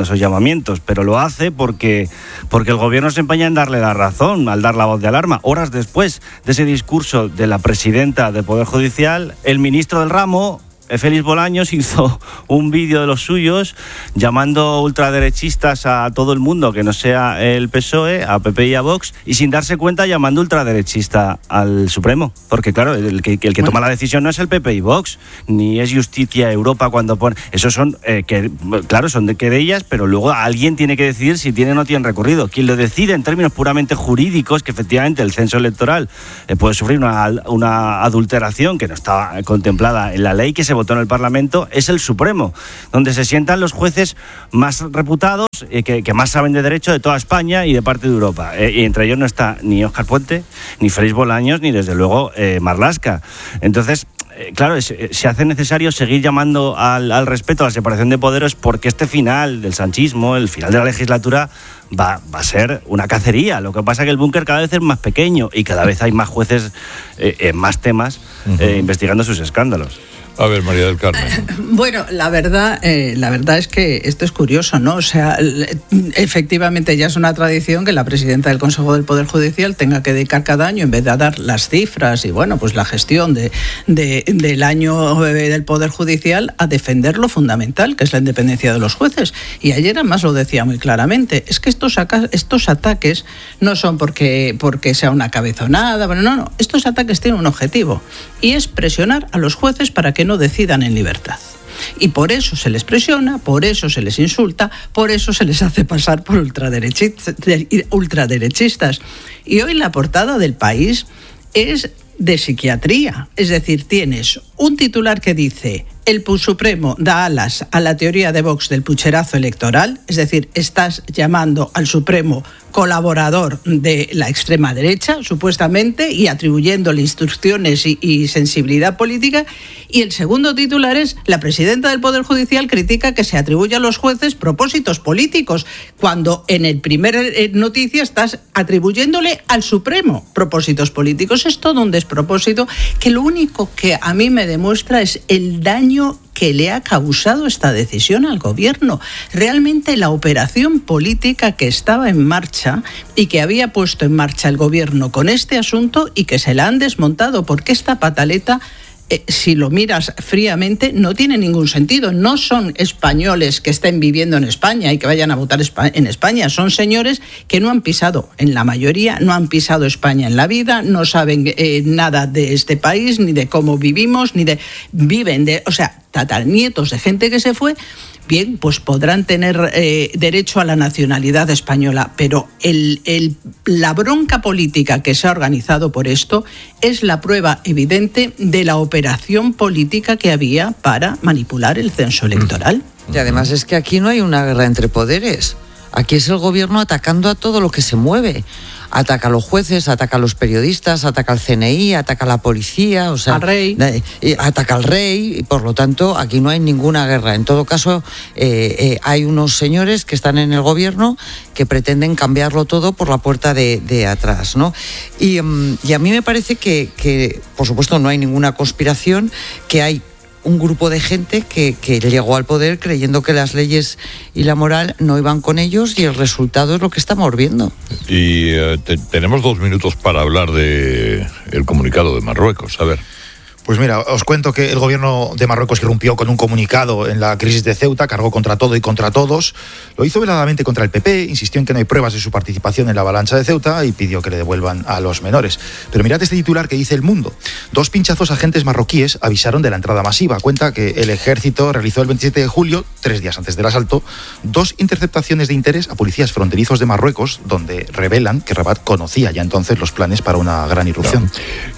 pronunciamientos, pero lo hace porque el gobierno se empeña en darle la razón, al dar la voz de alarma. Horas después de ese discurso de la presidenta del Poder Judicial, el ministro del ramo, Félix Bolaños, hizo un vídeo de los suyos llamando ultraderechistas a todo el mundo que no sea el PSOE, a PP y a Vox, y sin darse cuenta llamando ultraderechista al Supremo, porque claro, el que toma la decisión no es el PP y Vox, ni es Justicia Europa cuando pone... Esos son, son de querellas, pero luego alguien tiene que decidir si tiene o no tiene recorrido. Quien lo decide en términos puramente jurídicos, que efectivamente el censo electoral puede sufrir una adulteración que no estaba contemplada en la ley que se votó en el Parlamento, es el Supremo, donde se sientan los jueces más reputados, que más saben de derecho de toda España y de parte de Europa. Y entre ellos no está ni Óscar Puente, ni Félix Bolaños, ni desde luego Marlaska. Entonces, claro, se hace necesario seguir llamando al respeto a la separación de poderes, porque este final del sanchismo, el final de la legislatura, va a ser una cacería. Lo que pasa es que el búnker cada vez es más pequeño y cada vez hay más jueces en más temas investigando sus escándalos. A ver, María del Carmen. Bueno, la verdad es que esto es curioso, ¿no? O sea, efectivamente ya es una tradición que la presidenta del Consejo del Poder Judicial tenga que dedicar cada año, en vez de dar las cifras y, bueno, pues la gestión del año del Poder Judicial, a defender lo fundamental, que es la independencia de los jueces. Y ayer además lo decía muy claramente, es que estos ataques no son porque sea una cabezonada, bueno, no, estos ataques tienen un objetivo, y es presionar a los jueces para que no decidan en libertad. Y por eso se les presiona, por eso se les insulta, por eso se les hace pasar por ultraderechistas. Y hoy la portada del País es de psiquiatría. Es decir, tienes un titular que dice: el Supremo da alas a la teoría de Vox del pucherazo electoral. Es decir, estás llamando al Supremo colaborador de la extrema derecha, supuestamente, y atribuyéndole instrucciones y sensibilidad política. Y el segundo titular es: la presidenta del Poder Judicial critica que se atribuya a los jueces propósitos políticos, cuando en el primer noticia estás atribuyéndole al Supremo propósitos políticos. Es todo un despropósito que lo único que a mí me demuestra es el daño que le ha causado esta decisión al gobierno. Realmente la operación política que estaba en marcha y que había puesto en marcha el gobierno con este asunto, y que se la han desmontado, porque esta pataleta, si lo miras fríamente, no tiene ningún sentido. No son españoles que estén viviendo en España y que vayan a votar en España. Son señores que no han pisado, en la mayoría, no han pisado España en la vida, no saben nada de este país, ni de cómo vivimos, o sea, tataranietos de gente que se fue. Bien, pues podrán tener derecho a la nacionalidad española, pero la bronca política que se ha organizado por esto es la prueba evidente de la operación política que había para manipular el censo electoral. Y además es que aquí no hay una guerra entre poderes. Aquí es el gobierno atacando a todo lo que se mueve. Ataca a los jueces, ataca a los periodistas, ataca al CNI, ataca a la policía, o sea, al rey. Ataca al rey, y por lo tanto aquí no hay ninguna guerra. En todo caso, hay unos señores que están en el gobierno que pretenden cambiarlo todo por la puerta de atrás, ¿no? Y a mí me parece que, por supuesto, no hay ninguna conspiración, que hay un grupo de gente que llegó al poder creyendo que las leyes y la moral no iban con ellos, y el resultado es lo que estamos viendo. Y tenemos 2 minutos para hablar de el comunicado de Marruecos. A ver. Pues mira, os cuento que el gobierno de Marruecos irrumpió con un comunicado en la crisis de Ceuta, cargó contra todo y contra todos, lo hizo veladamente contra el PP, insistió en que no hay pruebas de su participación en la avalancha de Ceuta y pidió que le devuelvan a los menores. Pero mirad este titular que dice El Mundo. 2 pinchazos agentes marroquíes avisaron de la entrada masiva. Cuenta que el ejército realizó el 27 de julio, 3 días antes del asalto, 2 interceptaciones de interés a policías fronterizos de Marruecos, donde revelan que Rabat conocía ya entonces los planes para una gran irrupción.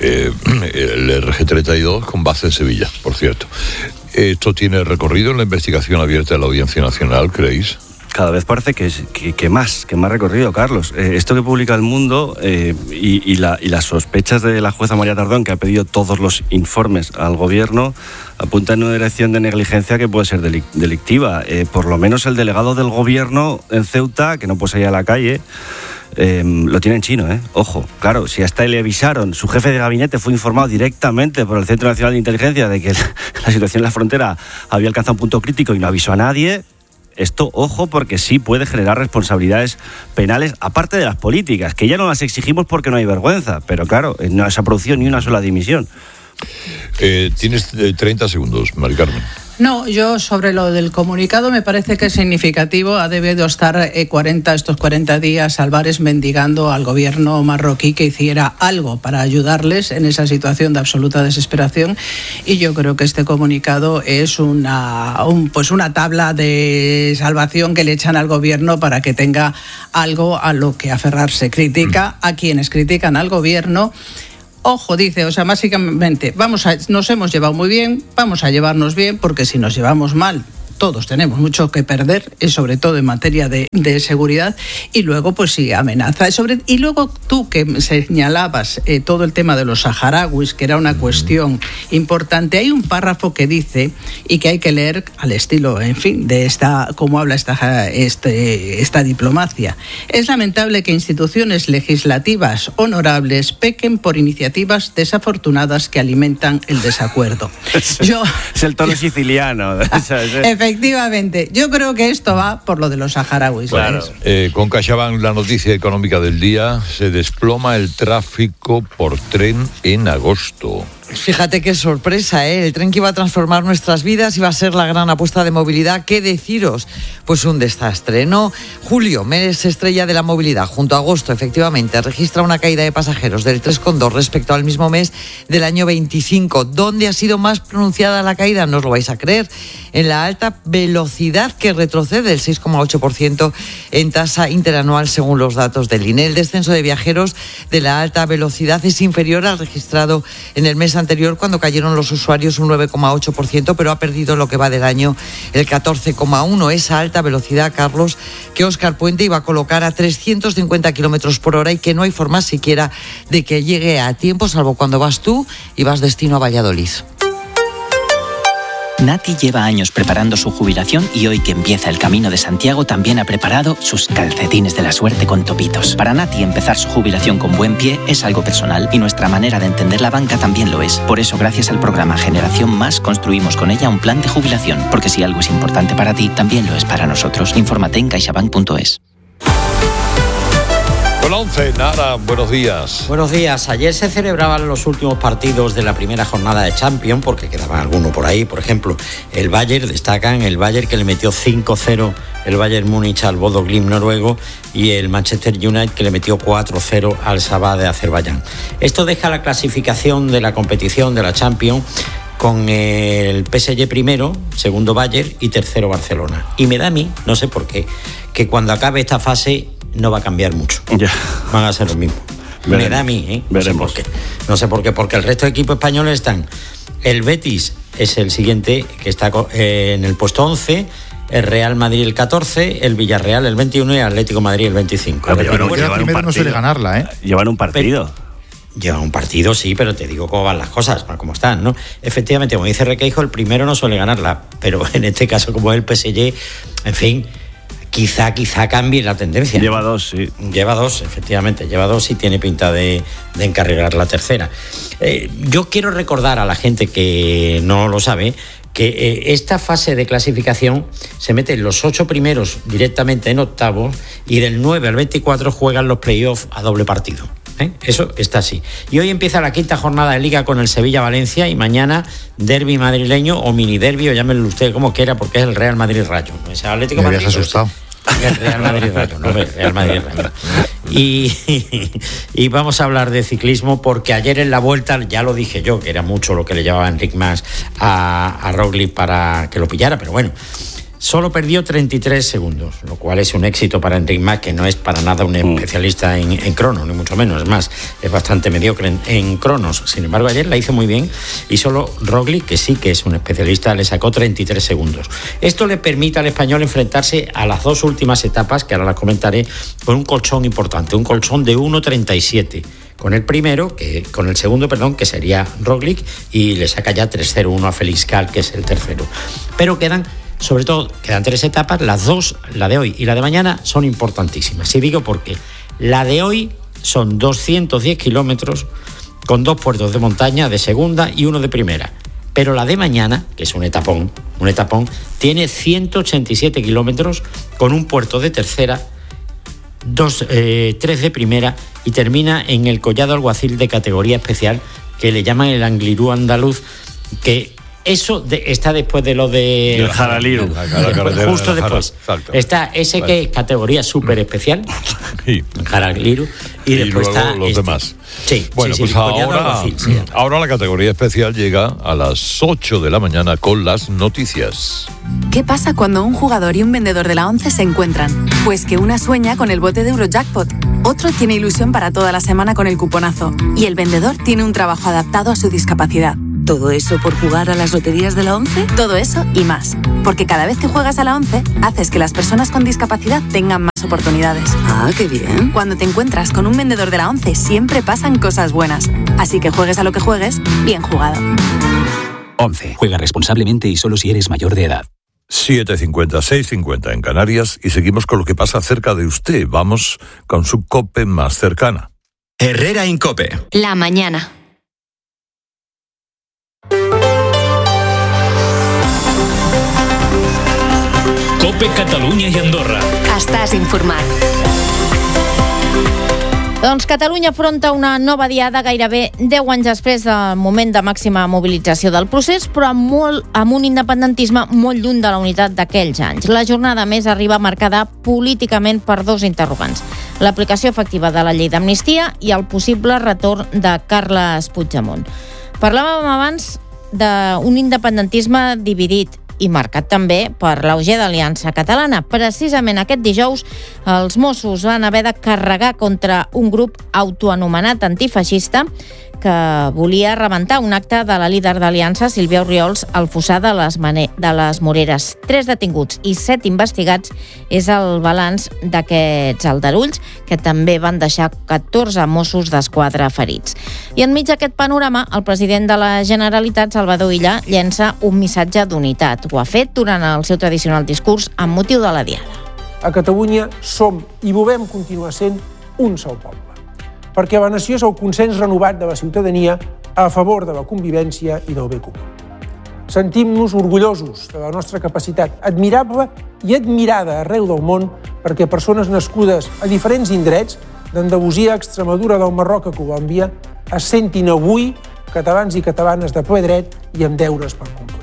El RG-32 con base en Sevilla, por cierto. ¿Esto tiene recorrido en la investigación abierta de la Audiencia Nacional, creéis? Cada vez parece que más recorrido, Carlos. Esto que publica El Mundo y las sospechas de la jueza María Tardón, que ha pedido todos los informes al gobierno, apunta en una dirección de negligencia que puede ser delictiva. Por lo menos el delegado del gobierno en Ceuta, que no puede salir a la calle, lo tiene en chino, ojo. Claro, si hasta le avisaron, su jefe de gabinete fue informado directamente por el Centro Nacional de Inteligencia de que la situación en la frontera había alcanzado un punto crítico y no avisó a nadie. esto, ojo, porque sí puede generar responsabilidades penales, aparte de las políticas, que ya no las exigimos porque no hay vergüenza, pero claro, no se ha producido ni una sola dimisión. Tienes 30 segundos, Mari Carmen. No, yo sobre lo del comunicado me parece que es significativo. Ha debido estar estos 40 días Álvarez mendigando al gobierno marroquí que hiciera algo para ayudarles en esa situación de absoluta desesperación, y yo creo que este comunicado es una tabla de salvación que le echan al gobierno para que tenga algo a lo que aferrarse. Critica a quienes critican al gobierno. Ojo, dice, o sea, básicamente, nos hemos llevado muy bien, vamos a llevarnos bien, porque si nos llevamos mal, todos tenemos mucho que perder, sobre todo en materia de seguridad, y luego pues sí, amenaza. Y luego tú que señalabas todo el tema de los saharauis, que era una cuestión importante, hay un párrafo que dice, y que hay que leer al estilo, en fin, de cómo habla esta diplomacia. Es lamentable que instituciones legislativas honorables pequen por iniciativas desafortunadas que alimentan el desacuerdo. Es el tono siciliano. Efectivamente, yo creo que esto va por lo de los saharauis. Claro. Con CaixaBank, la noticia económica del día: se desploma el tráfico por tren en agosto. Fíjate qué sorpresa, ¿eh? El tren que iba a transformar nuestras vidas iba a ser la gran apuesta de movilidad. ¿Qué deciros? Pues un desastre, ¿no? Julio, mes estrella de la movilidad, junto a agosto, efectivamente, registra una caída de pasajeros del 3,2 respecto al mismo mes del año 25. ¿Dónde ha sido más pronunciada la caída? No os lo vais a creer. En la alta velocidad, que retrocede el 6,8% en tasa interanual según los datos del INE. El descenso de viajeros de la alta velocidad es inferior al registrado en el mes anterior, cuando cayeron los usuarios un 9,8%, pero ha perdido lo que va del año el 14,1%. Esa alta velocidad, Carlos, que Óscar Puente iba a colocar a 350 kilómetros por hora y que no hay forma siquiera de que llegue a tiempo, salvo cuando vas tú y vas destino a Valladolid. Nati lleva años preparando su jubilación y hoy que empieza el Camino de Santiago también ha preparado sus calcetines de la suerte con topitos. Para Nati, empezar su jubilación con buen pie es algo personal y nuestra manera de entender la banca también lo es. Por eso, gracias al programa Generación Más, construimos con ella un plan de jubilación, porque si algo es importante para ti, también lo es para nosotros. Infórmate en caixabank.es. Con 11, Nara, buenos días. Buenos días. Ayer se celebraban los últimos partidos de la primera jornada de Champions, porque quedaba alguno por ahí. Por ejemplo, el Bayern, destacan el Bayern, que le metió 5-0 el Bayern Múnich al Bodo Glimt noruego, y el Manchester United, que le metió 4-0 al Sabah de Azerbaiyán. Esto deja la clasificación de la competición de la Champions con el PSG primero, segundo Bayern y tercero Barcelona. Y me da a mí, no sé por qué, que cuando acabe esta fase no va a cambiar mucho. Ya. Van a ser los mismos. Me da a mí, ¿eh? Veremos. No sé por qué, porque el resto de equipos españoles están. El Betis es el siguiente, que está en el puesto 11, el Real Madrid el 14, el Villarreal el 21 y el Atlético de Madrid el 25. Pero primero no suele ganarla, ¿eh? Llevan un partido. Lleva un partido, sí, pero te digo cómo van las cosas, cómo están, ¿no? Efectivamente, como dice Requeijo, el primero no suele ganarla, pero en este caso, como es el PSG, en fin, quizá cambie la tendencia. Lleva dos, sí. Lleva dos, efectivamente, lleva dos y tiene pinta de encarrilar la tercera. Yo quiero recordar a la gente que no lo sabe que esta fase de clasificación se meten los 8 primeros directamente en octavos y del 9 al 24 juegan los playoffs a doble partido. Eso está así. Y hoy empieza la quinta jornada de Liga con el Sevilla-Valencia y mañana derbi madrileño o mini derbi, o llámenlo usted como quiera, porque es el Real Madrid-Rayo. ¿No es el Atlético Madrid? Me habías asustado. El Real Madrid-Rayo, no, el Real Madrid-Rayo. Y vamos a hablar de ciclismo, porque ayer en la Vuelta, ya lo dije yo, que era mucho lo que le llevaba Enric Mas a Roglic para que lo pillara, pero bueno, solo perdió 33 segundos, lo cual es un éxito para Enric Mas, que no es para nada un especialista en cronos, ni mucho menos. Es más, es bastante mediocre en cronos. Sin embargo, ayer la hizo muy bien y solo Roglic, que sí que es un especialista, le sacó 33 segundos. Esto le permite al español enfrentarse a las dos últimas etapas, que ahora las comentaré, con un colchón importante, un colchón de 1.37. Con el segundo, que sería Roglic, y le saca ya 3.01 a Félix Cal, que es el tercero. Pero quedan 3 etapas, las dos, la de hoy y la de mañana, son importantísimas. Y digo porque la de hoy son 210 kilómetros con 2 puertos de montaña de segunda y uno de primera. Pero la de mañana, que es un etapón, tiene 187 kilómetros con un puerto de tercera, 3 de primera y termina en el Collado Alguacil de categoría especial, que le llaman el Anglirú andaluz, que eso está después de lo de... El Jaraliru. Justo después. Está ese que es categoría súper especial, Jaraliru, y después luego está los demás. Sí, bueno, sí, pues ahora la categoría especial llega a las 8 de la mañana con las noticias. ¿Qué pasa cuando un jugador y un vendedor de la ONCE se encuentran? Pues que una sueña con el bote de Eurojackpot, otro tiene ilusión para toda la semana con el cuponazo y el vendedor tiene un trabajo adaptado a su discapacidad. ¿Todo eso por jugar a las loterías de la ONCE? Todo eso y más. Porque cada vez que juegas a la ONCE, haces que las personas con discapacidad tengan más oportunidades. ¡Ah, qué bien! Cuando te encuentras con un vendedor de la ONCE, siempre pasan cosas buenas. Así que juegues a lo que juegues, bien jugado. ONCE. Juega responsablemente y solo si eres mayor de edad. 7:50, 6:50 en Canarias y seguimos con lo que pasa cerca de usted. Vamos con su COPE más cercana. Herrera Incope. La mañana. COPE Catalunya i Andorra. Estàs informat. Doncs Catalunya afronta una nova diada gairebé 10 anys després del moment de màxima mobilització del procés, però amb un independentisme molt lluny de la unitat d'aquells anys. La jornada més arriba marcada políticament per dos interrogants: l'aplicació efectiva de la llei d'amnistia i el possible retorn de Carles Puigdemont. Parlàvem abans d'un independentisme dividit i marcat també per l'auge d'Aliança Catalana. Precisament aquest dijous, els Mossos van haver de carregar contra un grup autoanomenat antifeixista que volia rebentar un acte de la líder d'Aliança, Sílvia Orriols, al fossar de les Moreres. 3 detinguts i 7 investigats és el balanç d'aquests aldarulls, que també van deixar 14 Mossos d'Esquadra ferits. I enmig d'aquest panorama, el president de la Generalitat, Salvador Illa, llença un missatge d'unitat. Ho ha fet durant el seu tradicional discurs amb motiu de la Diada. A Catalunya som i volem continuar sent un sol poble, perquè la nació és el consens renovat de la ciutadania a favor de la convivència i del bé comú. Sentim-nos orgullosos de la nostra capacitat admirable i admirada arreu del món perquè persones nascudes a diferents indrets, d'Andalusia a Extremadura, del Marroc a Colòmbia, es sentin avui catalans i catalanes de ple dret i amb deures per complir.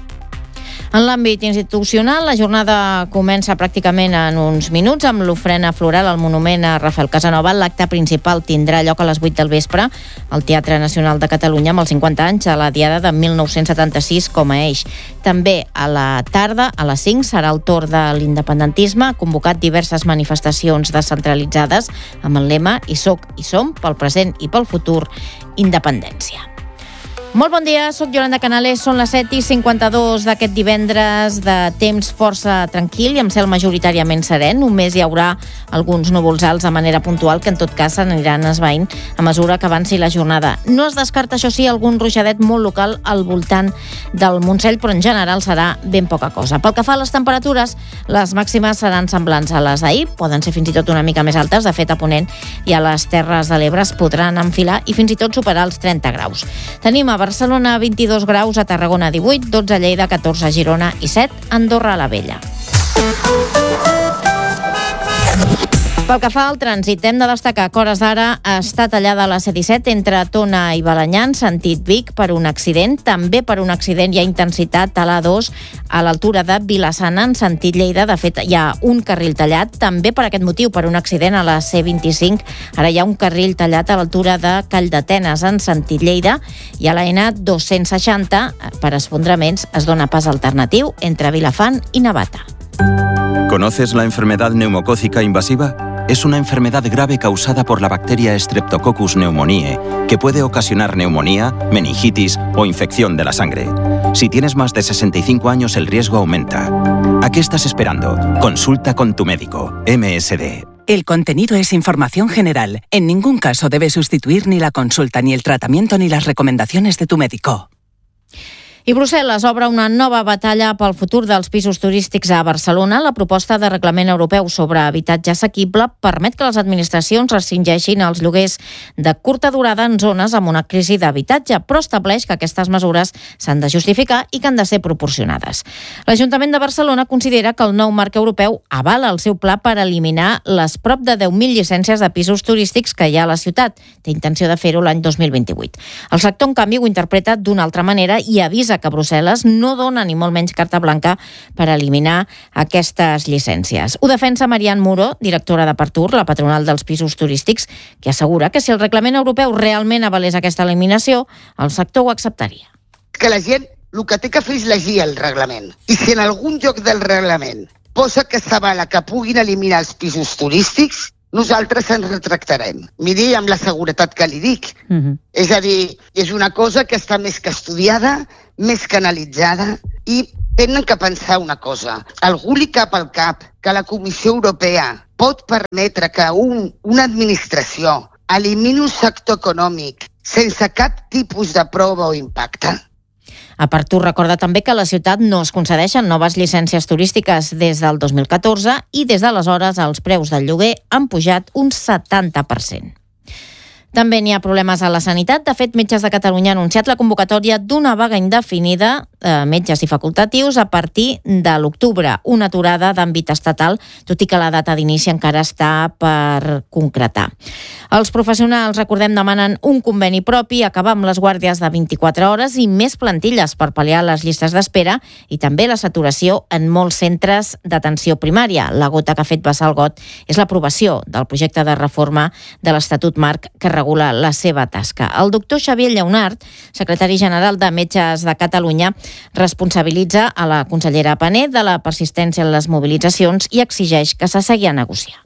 En l'àmbit institucional, la jornada comença pràcticament en uns minuts amb l'ofrena floral al monument a Rafael Casanova. L'acte principal tindrà lloc a les 8 del vespre al Teatre Nacional de Catalunya amb els 50 anys de la Diada de 1976 com a eix. També a la tarda, a les 5, serà el torn de l'independentisme. Ha convocat diverses manifestacions descentralitzades amb el lema "Hi soc, hi som, pel present i pel futur, independència". Molt bon dia, soc Yolanda Canales, són les 7:52 d'aquest divendres de temps força tranquil i amb cel majoritàriament serè. Només hi haurà alguns núvols alts de manera puntual que en tot cas s'aniran esvaint a mesura que avanci la jornada. No es descarta, això sí, algun ruixadet molt local al voltant del Montseny, però en general serà ben poca cosa. Pel que fa a les temperatures, les màximes seran semblants a les d'ahir, poden ser fins i tot una mica més altes. De fet, a Ponent i a les Terres de l'Ebre es podran enfilar i fins i tot superar els 30 graus. Tenim a Barcelona 22 graus, a Tarragona 18, 12 a Lleida, 14 a Girona i 7 a Andorra la Vella. Pel que fa al trànsit, hem de destacar que a hores d'ara està tallada la C-17 entre Tona i Balenyà en sentit Vic per un accident. També per un accident hi ha intensitat a l'A2 a l'altura de Vila-sana en sentit Lleida. De fet, hi ha un carril tallat. També per aquest motiu, per un accident a la C-25, ara hi ha un carril tallat a l'altura de Calldetenes en sentit Lleida. I a la N260, per esfondraments, es dona pas alternatiu entre Vilafant i Navata. ¿Conoces la enfermedad neumocócica invasiva? Es una enfermedad grave causada por la bacteria Streptococcus pneumoniae, que puede ocasionar neumonía, meningitis o infección de la sangre. Si tienes más de 65 años, el riesgo aumenta. ¿A qué estás esperando? Consulta con tu médico. MSD. El contenido es información general. En ningún caso debe sustituir ni la consulta, ni el tratamiento, ni las recomendaciones de tu médico. I Brussel·les obre una nova batalla pel futur dels pisos turístics a Barcelona. La proposta de reglament europeu sobre habitatge assequible permet que les administracions restringeixin els lloguers de curta durada en zones amb una crisi d'habitatge, però estableix que aquestes mesures s'han de justificar i que han de ser proporcionades. L'Ajuntament de Barcelona considera que el nou marc europeu avala el seu pla per eliminar les prop de 10.000 llicències de pisos turístics que hi ha a la ciutat. Té intenció de fer-ho l'any 2028. El sector, en canvi, ho interpreta d'una altra manera i avisa que Brussel·les no dona ni molt menys carta blanca per eliminar aquestes llicències. Ho defensa Marian Muro, directora de Partur, la patronal dels pisos turístics, que assegura que si el reglament europeu realment avalés aquesta eliminació, el sector ho acceptaria. Que la gent el que té que fer és llegir el reglament. I si en algun lloc del reglament posa que s'avala que puguin eliminar els pisos turístics, nosaltres ens retractarem. Miri amb la seguretat que li dic. És a dir, és una cosa que està més que estudiada, més que analitzada, i tenen que pensar una cosa. Algú li cap al cap que la Comissió Europea pot permetre que una administració elimini un sector econòmic sense cap tipus de prova o impacte? A Partur recorda també que a la ciutat no es concedeixen noves llicències turístiques des del 2014 i des d'aleshores els preus del lloguer han pujat un 70%. També n'hi ha problemes a la sanitat. De fet, Metges de Catalunya ha anunciat la convocatòria d'una vaga indefinida de metges i facultatius a partir de l'octubre, una aturada d'àmbit estatal, tot i que la data d'inici encara està per concretar. Els professionals, recordem, demanen un conveni propi, acabar amb les guàrdies de 24 hores i més plantilles per pal·liar les llistes d'espera i també la saturació en molts centres d'atenció primària. La gota que ha fet vessar el got és l'aprovació del projecte de reforma de l'Estatut Marc que regula la seva tasca. El doctor Xavier Lleonart, secretari general de Metges de Catalunya, responsabilitza a la consellera Pané de la persistència en les mobilitzacions i exigeix que s'assegui a negociar.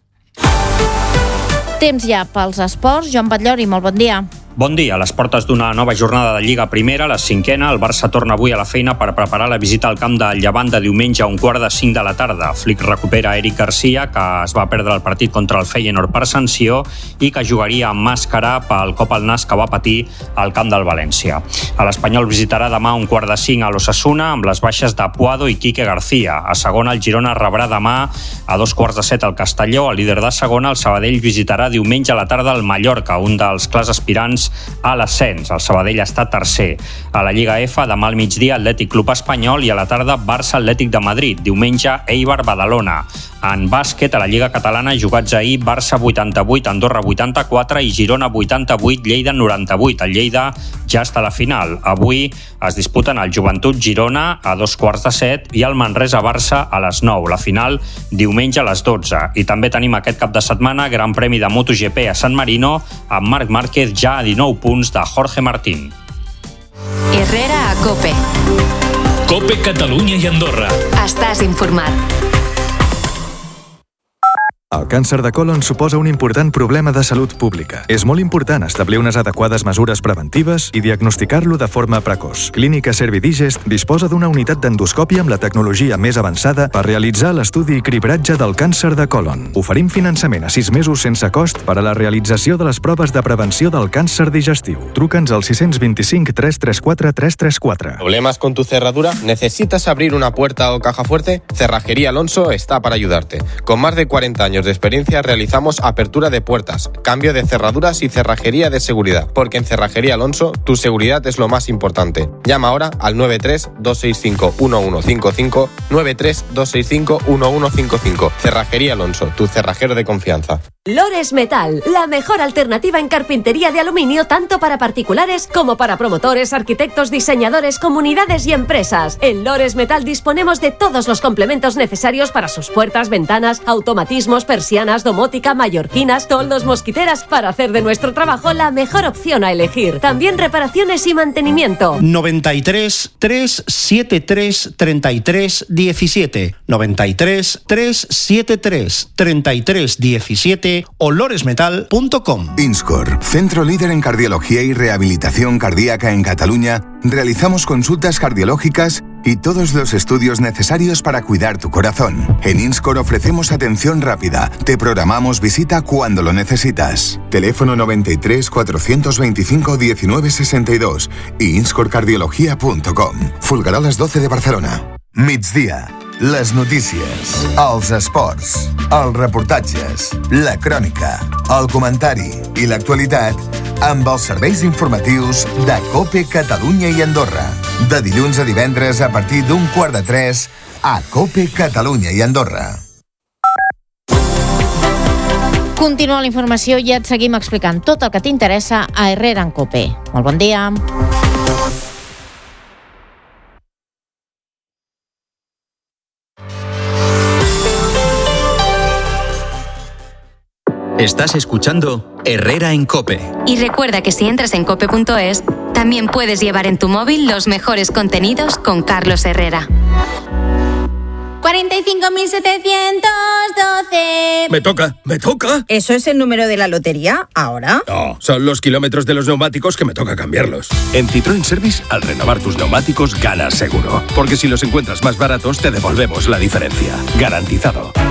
Temps ja pels esports. Joan Batllori, molt bon dia. Bon dia. A les portes d'una nova jornada de Lliga Primera, la cinquena, el Barça torna avui a la feina per preparar la visita al camp del Llevant de diumenge a 4:45 de la tarda. Flick recupera Eric Garcia, que es va perdre el partit contra el Feyenoord per sanció i que jugaria amb màscara pel cop al nas que va patir al camp del València. L'Espanyol visitarà demà a 4:45 a l'Osasuna amb les baixes de Puado i Quique García. A segona, el Girona rebrà demà a 2:15 al Castelló. El líder de segona, el Sabadell, visitarà diumenge a la tarda al Mallorca, un dels clars aspirants a l'ascens. El Sabadell està tercer. A la Lliga F, demà al migdia, Atlètic Club Espanyol i a la tarda, Barça Atlètic de Madrid. Diumenge, Eibar Badalona. En bàsquet, a la Lliga Catalana, jugats ahir, Barça 88, Andorra 84 i Girona 88, Lleida 98. El Lleida ja està a la final. Avui es disputen el Joventut Girona a 2:15 i el Manresa Barça a les 9. La final, diumenge a les 12. I també tenim aquest cap de setmana Gran Premi de MotoGP a San Marino amb Marc Márquez ja a 19 punts de Jorge Martín. Herrera a COPE. COPE Catalunya i Andorra. Estàs informat. El càncer de còlon suposa un important problema de salut pública. És molt important establir unes adequades mesures preventives i diagnosticar-lo de forma precoç. Clínica Servidigest disposa d'una unitat d'endoscòpia amb la tecnologia més avançada per realitzar l'estudi i cribratge del càncer de còlon. Oferim finançament a 6 mesos sense cost per a la realització de les proves de prevenció del càncer digestiu. Truca'ns al 625 334 334. ¿Problemas con tu cerradura? ¿Necesitas abrir una puerta o caja fuerte? Cerrajería Alonso está para ayudarte. Con más de 40 años de experiencia realizamos apertura de puertas, cambio de cerraduras y cerrajería de seguridad, porque en Cerrajería Alonso tu seguridad es lo más importante. Llama ahora al 93-265-1155, 93-265-1155. Cerrajería Alonso, tu cerrajero de confianza. Lores Metal, la mejor alternativa en carpintería de aluminio tanto para particulares como para promotores, arquitectos, diseñadores, comunidades y empresas. En Lores Metal disponemos de todos los complementos necesarios para sus puertas, ventanas, automatismos, persianas, domótica, mallorquinas, toldos, mosquiteras, para hacer de nuestro trabajo la mejor opción a elegir. También reparaciones y mantenimiento. 93 373 33 17, 93 373 33 17 o loresmetal.com. Inscor, centro líder en cardiología y rehabilitación cardíaca en Cataluña, realizamos consultas cardiológicas y todos los estudios necesarios para cuidar tu corazón. En Inscor ofrecemos atención rápida. Te programamos visita cuando lo necesitas. Teléfono 93 425 1962 y inscorcardiologia.com. Fulgaroles 12 de Barcelona. Migdia. Les notícies, els esports, els reportatges, la crònica, el comentari i l'actualitat amb els serveis informatius de COPE Catalunya i Andorra. De dilluns a divendres a partir d'14:15 a COPE Catalunya i Andorra. Continua la informació i et seguim explicant tot el que t'interessa a Herrera en COPE. Molt bon dia. Estás escuchando Herrera en COPE. Y recuerda que si entras en cope.es, también puedes llevar en tu móvil los mejores contenidos con Carlos Herrera. 45.712. Me toca. ¿Eso es el número de la lotería ahora? No, son los kilómetros de los neumáticos que me toca cambiarlos. En Citroën Service, al renovar tus neumáticos, ganas seguro. Porque si los encuentras más baratos, te devolvemos la diferencia. Garantizado.